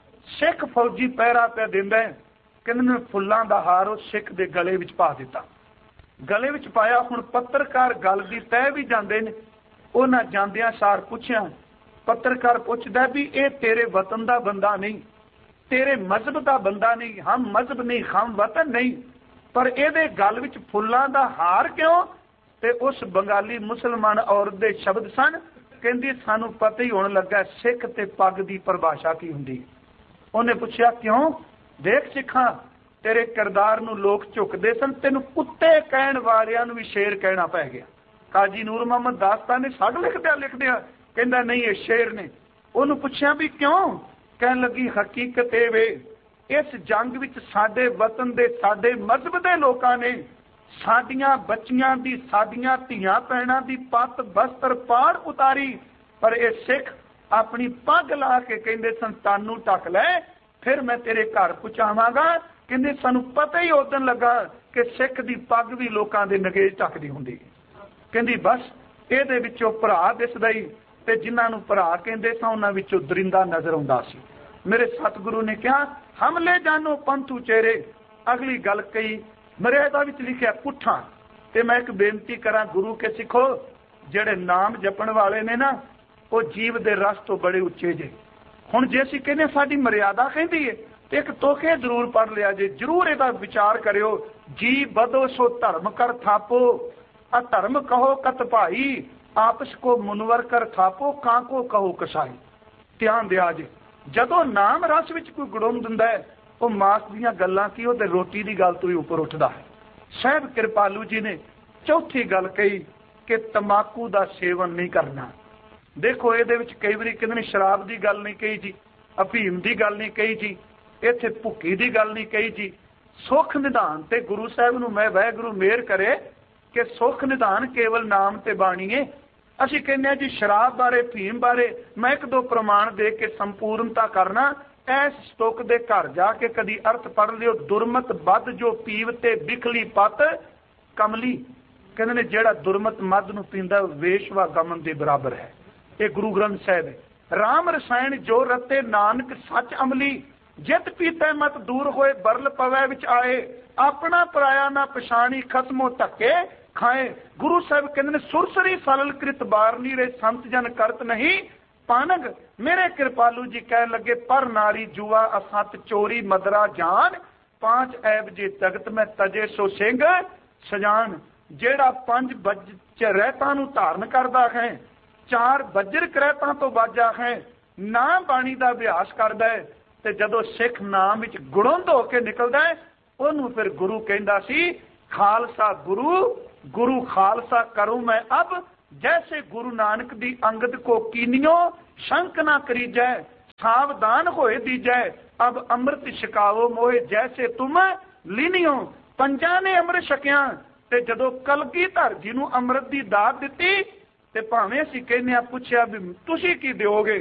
सिख फौजी पहरा पे दिंदा है, कहंदे फुल्लां दा हार उस सिख दे गले विच पा दिता, गले विच पाया। हुण पत्रकार गल दी तय भी जांदे ने, उन्हां जांदियां सार पुछिया, पत्रकार पुछदा भी ये तेरे वतन दा बंदा नहीं, तेरे मजहब का बंदा नहीं, हम मजहब नहीं हम वतन नहीं, पर एदे गल विच फुल्लां दा हार क्यों। ते उस बंगाली मुसलमान औरत दे शब्द सन, कहंदी सानू पता ही होण लगा सिख ते पग दी परिभाषा की हुंदी। उन्हें पूछा क्यों, देख सिखा तेरे किरदार नूं लोग झुकदे सन, तेनू कुत्ते कहण वालियां नूं भी शेर कहना पै गया। काजी नूर मोहम्मद दास्तान ने साड लिखदिया कहंदा नहीं ये शेर ने। उन्होंने पूछा भी क्यों, कहन लगी हकीकत ये वे इस जंग विच साडे वतन दे साडे मजहब दे लोकां ने साडियां बच्चियां दी साडियां धीआं भैणां दी पत बस्तर पाड़ उतारी, पर ये सिख अपनी पग ला के कहंदे सन तानू ढक लै फिर मैं तेरे घर पहुंचावांगा। कहंदे सानू पता ही उदन लगा कि सिख दी पग भी लोकां दे नगेज ढकदी हुंदी। कहंदी बस इहदे विचों भरा दिसदा ही, ते जिन्हां नूं भरा कहंदे सन उन्हां विचों दरिंदा नजर आउंदा सी। मेरे सतगुरु ने कहा हम ले जानो पंथ उचेरे। अगली गल कही मर्यादा विच लिखिया पुठा, ते मैं एक बेनती करा गुरु के सिखो, जेड़े नाम जपण वाले ने ना वो जीव दे रस तो बड़े उच्चे जे। हुण जे असीं कहने साडी मर्यादा कहंदी है ते एक तोखे जरूर पढ़ लिया जे, जरूर इहदा विचार करियो। जी बदो सो धर्म कर थापो, अधर्म कहो कत भाई, आपस को मुनवर कर थापो, कां को कहो कसाई। ध्यान दिया जे जदों नाम रस विच कोई गुड़ुम दिंदा है वो मास दीयां गल्लां की वो रोटी की गल तो भी उपर उठदा है। साहिब कृपालू जी ने चौथी गल कही कि तंबाकू का सेवन नहीं करना। देखो ये कई बार कहते शराब की गल नहीं कही जी, अफीम की गल नहीं कही जी, इत्थे भुक्की की गल नहीं कही जी। सुख निधान ते गुरु साहब नूं मैं वाहिगुरू मेहर करे कि सुख निधान केवल नाम ते बाणी है। असीं कहने जी शराब बारे भीम बारे मैं एक दो प्रमाण दे के संपूर्णता करना। ऐस तुक दे घर जाके कदी अर्थ पढ़ लियो, दुरमत बद जो पीवते बिखली पत कमली। कहते ने जेड़ा दुरमत मद नूं पींदा वेशवा गमन दे बराबर है। ये गुरु ग्रंथ साहिब है। राम रसायन जो रते नानक सच अमली, जित पीते मत दूर होए बरल पवै विच आए, अपना पराया ना पछाणी खसमो धक्के खाए। गुरु साहब कहते सुरसरी सलल कृत बार नीरे संत जन करत नहीं पानग। मेरे कृपालू जी कह लगे पर नारी जुआ असत चोरी मदरा जान, पांच ऐब जे तगत में तजे सो सिंह सजान। जेड़ा पंज बज रहता नूं धारण करदा है, चार बजर करैतां तो बाजा है, ना बाणी दा अभ्यास करदा है, ਤੇ ਜਦੋਂ ਸਿੱਖ ਨਾਮ ਵਿੱਚ ਗੁੜੁੰਦ ਹੋ ਕੇ ਨਿਕਲਦਾ ਹੈ, ਉਹਨੂੰ ਫਿਰ ਗੁਰੂ ਕਹਿੰਦਾ ਸੀ ਖਾਲਸਾ ਗੁਰੂ, गुरु खालसा करूं मैं अब, जैसे गुरु नानक दी अंगद को कीनियो, शंक ना करीजै, सावधान होए दीजै, अब अमृत छकावो मोए, जैसे तुम लीनियो। पंजा ने अमृत छकिया ते जदों कलगीधर जी नूं अमृत दी दात दित्ती ते भावें असीं कहने आ पुछया भी तुसीं की दिओगे,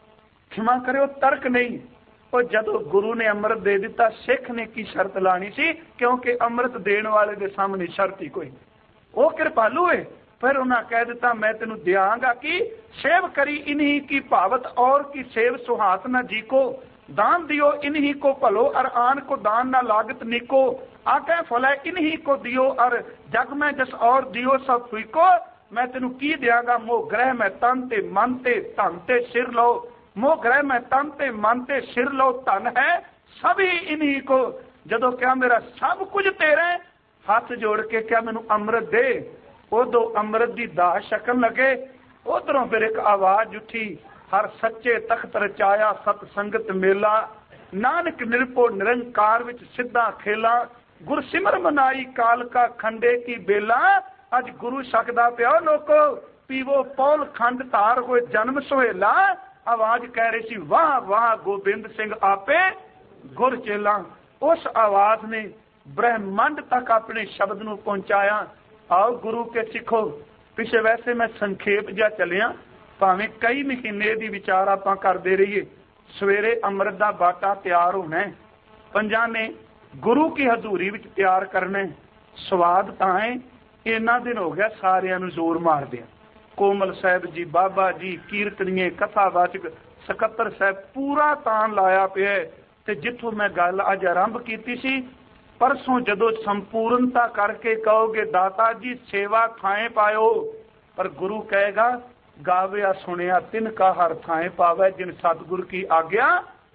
क्षमा करियो तर्क नहीं। और जदों गुरु ने अमृत दे दिता, सिख ने की शर्त लानी सी, क्योंकि अमृत देण वाले दे सामने शर्त ही कोई। वो कृपालु है, फिर उन्हें कह दिता मैं तेनू दियांगा कि सेव करी इन्हीं की भावत, और की सेव सुहात न जी को, दान दियो इन्हीं को भलो, और आन को दान न लागत निको, आके फल इन्हीं को दियो, और जग में जस और दियो सब फीको। मैं तेनू की दियांगा, मोह ग्रह में तन ते मन ते धन ते सिर लो, मोह ग्रह में तन ते मन ते सिर लो, धन है सभी इन्हीं को। जदों क्या मेरा सब कुछ तेरा है, हाथ जोड़ के क्या मैनू अमृत दे। उदों अमृत की दात छकन लगे। उधरों फिर एक आवाज उठी, हर सच्चे तख्त रचाया सत संगत मेला, नानक निरपो निरंकार विच सिद्धा खेला, गुर सिमर मनाई काल का खंडे की बेला। अज गुरु छकदा पिया लोको, पीवो पौल खंड तार होए जन्म सुहेला। आवाज कह रही सी वाह वाह गोबिंद सिंह आपे गुर चेला। उस आवाज ने ब्रह्मांड तक अपने शब्द नूं पहुंचाया। आओ गुरु के सिखो। पिछे वैसे मैं संखेप जा चलिया, भावें कई महीने दी विचार आपां करदे रहिए। सवेरे अमृत दा बाटा तैयार होना है, पंजां ने गुरु की हजूरी विच तैयार करना है। स्वाद तां है, इन्ना दिन हो गया सारियां नूं जोर मारदे। कोमल साहब जी, बाबा जी, कीर्तनीए, कथावाचक, सकत्तर साहब पूरा तान लाया पिया। ते जिथों मैं गल अज आरंभ कीती सी, परसों जदों संपूर्णता करके कहोगे दाता जी सेवा थाएं पायो, पर गुरु कहेगा गाविया सुनिया तिनका हर थाएं पावे, जिन सतगुरु की आज्ञा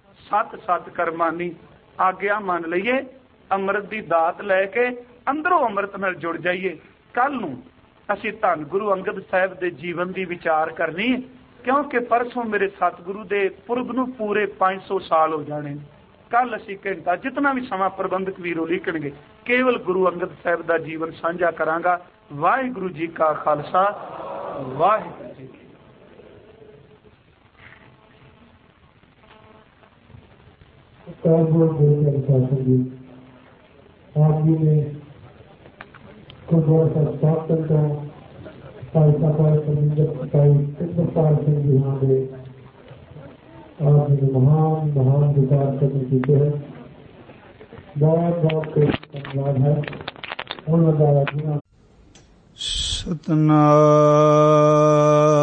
सत सत करमानी। आज्ञा मान लईए, अमृत की दात लैके अंदरों अमृत नाल जुड़ जाइए। कल नूं असीं धन गुरु अंगद साहिब दे जीवन की विचार करनी, क्योंकि परसों मेरे सतगुरु दे पुरब नूं पूरे 500 साल हो जाने। कल असीं घंटा जितना भी समा प्रबंधक वीरों लिखणगे केवल गुरु अंगद साहिब का जीवन साझा करांगा। वाहिगुरू जी का खालसा, वाहिगुरू जी की।
आप जी ने महान महान विचार करने की है, बहुत बहुत धन्यवाद है।
सतनाम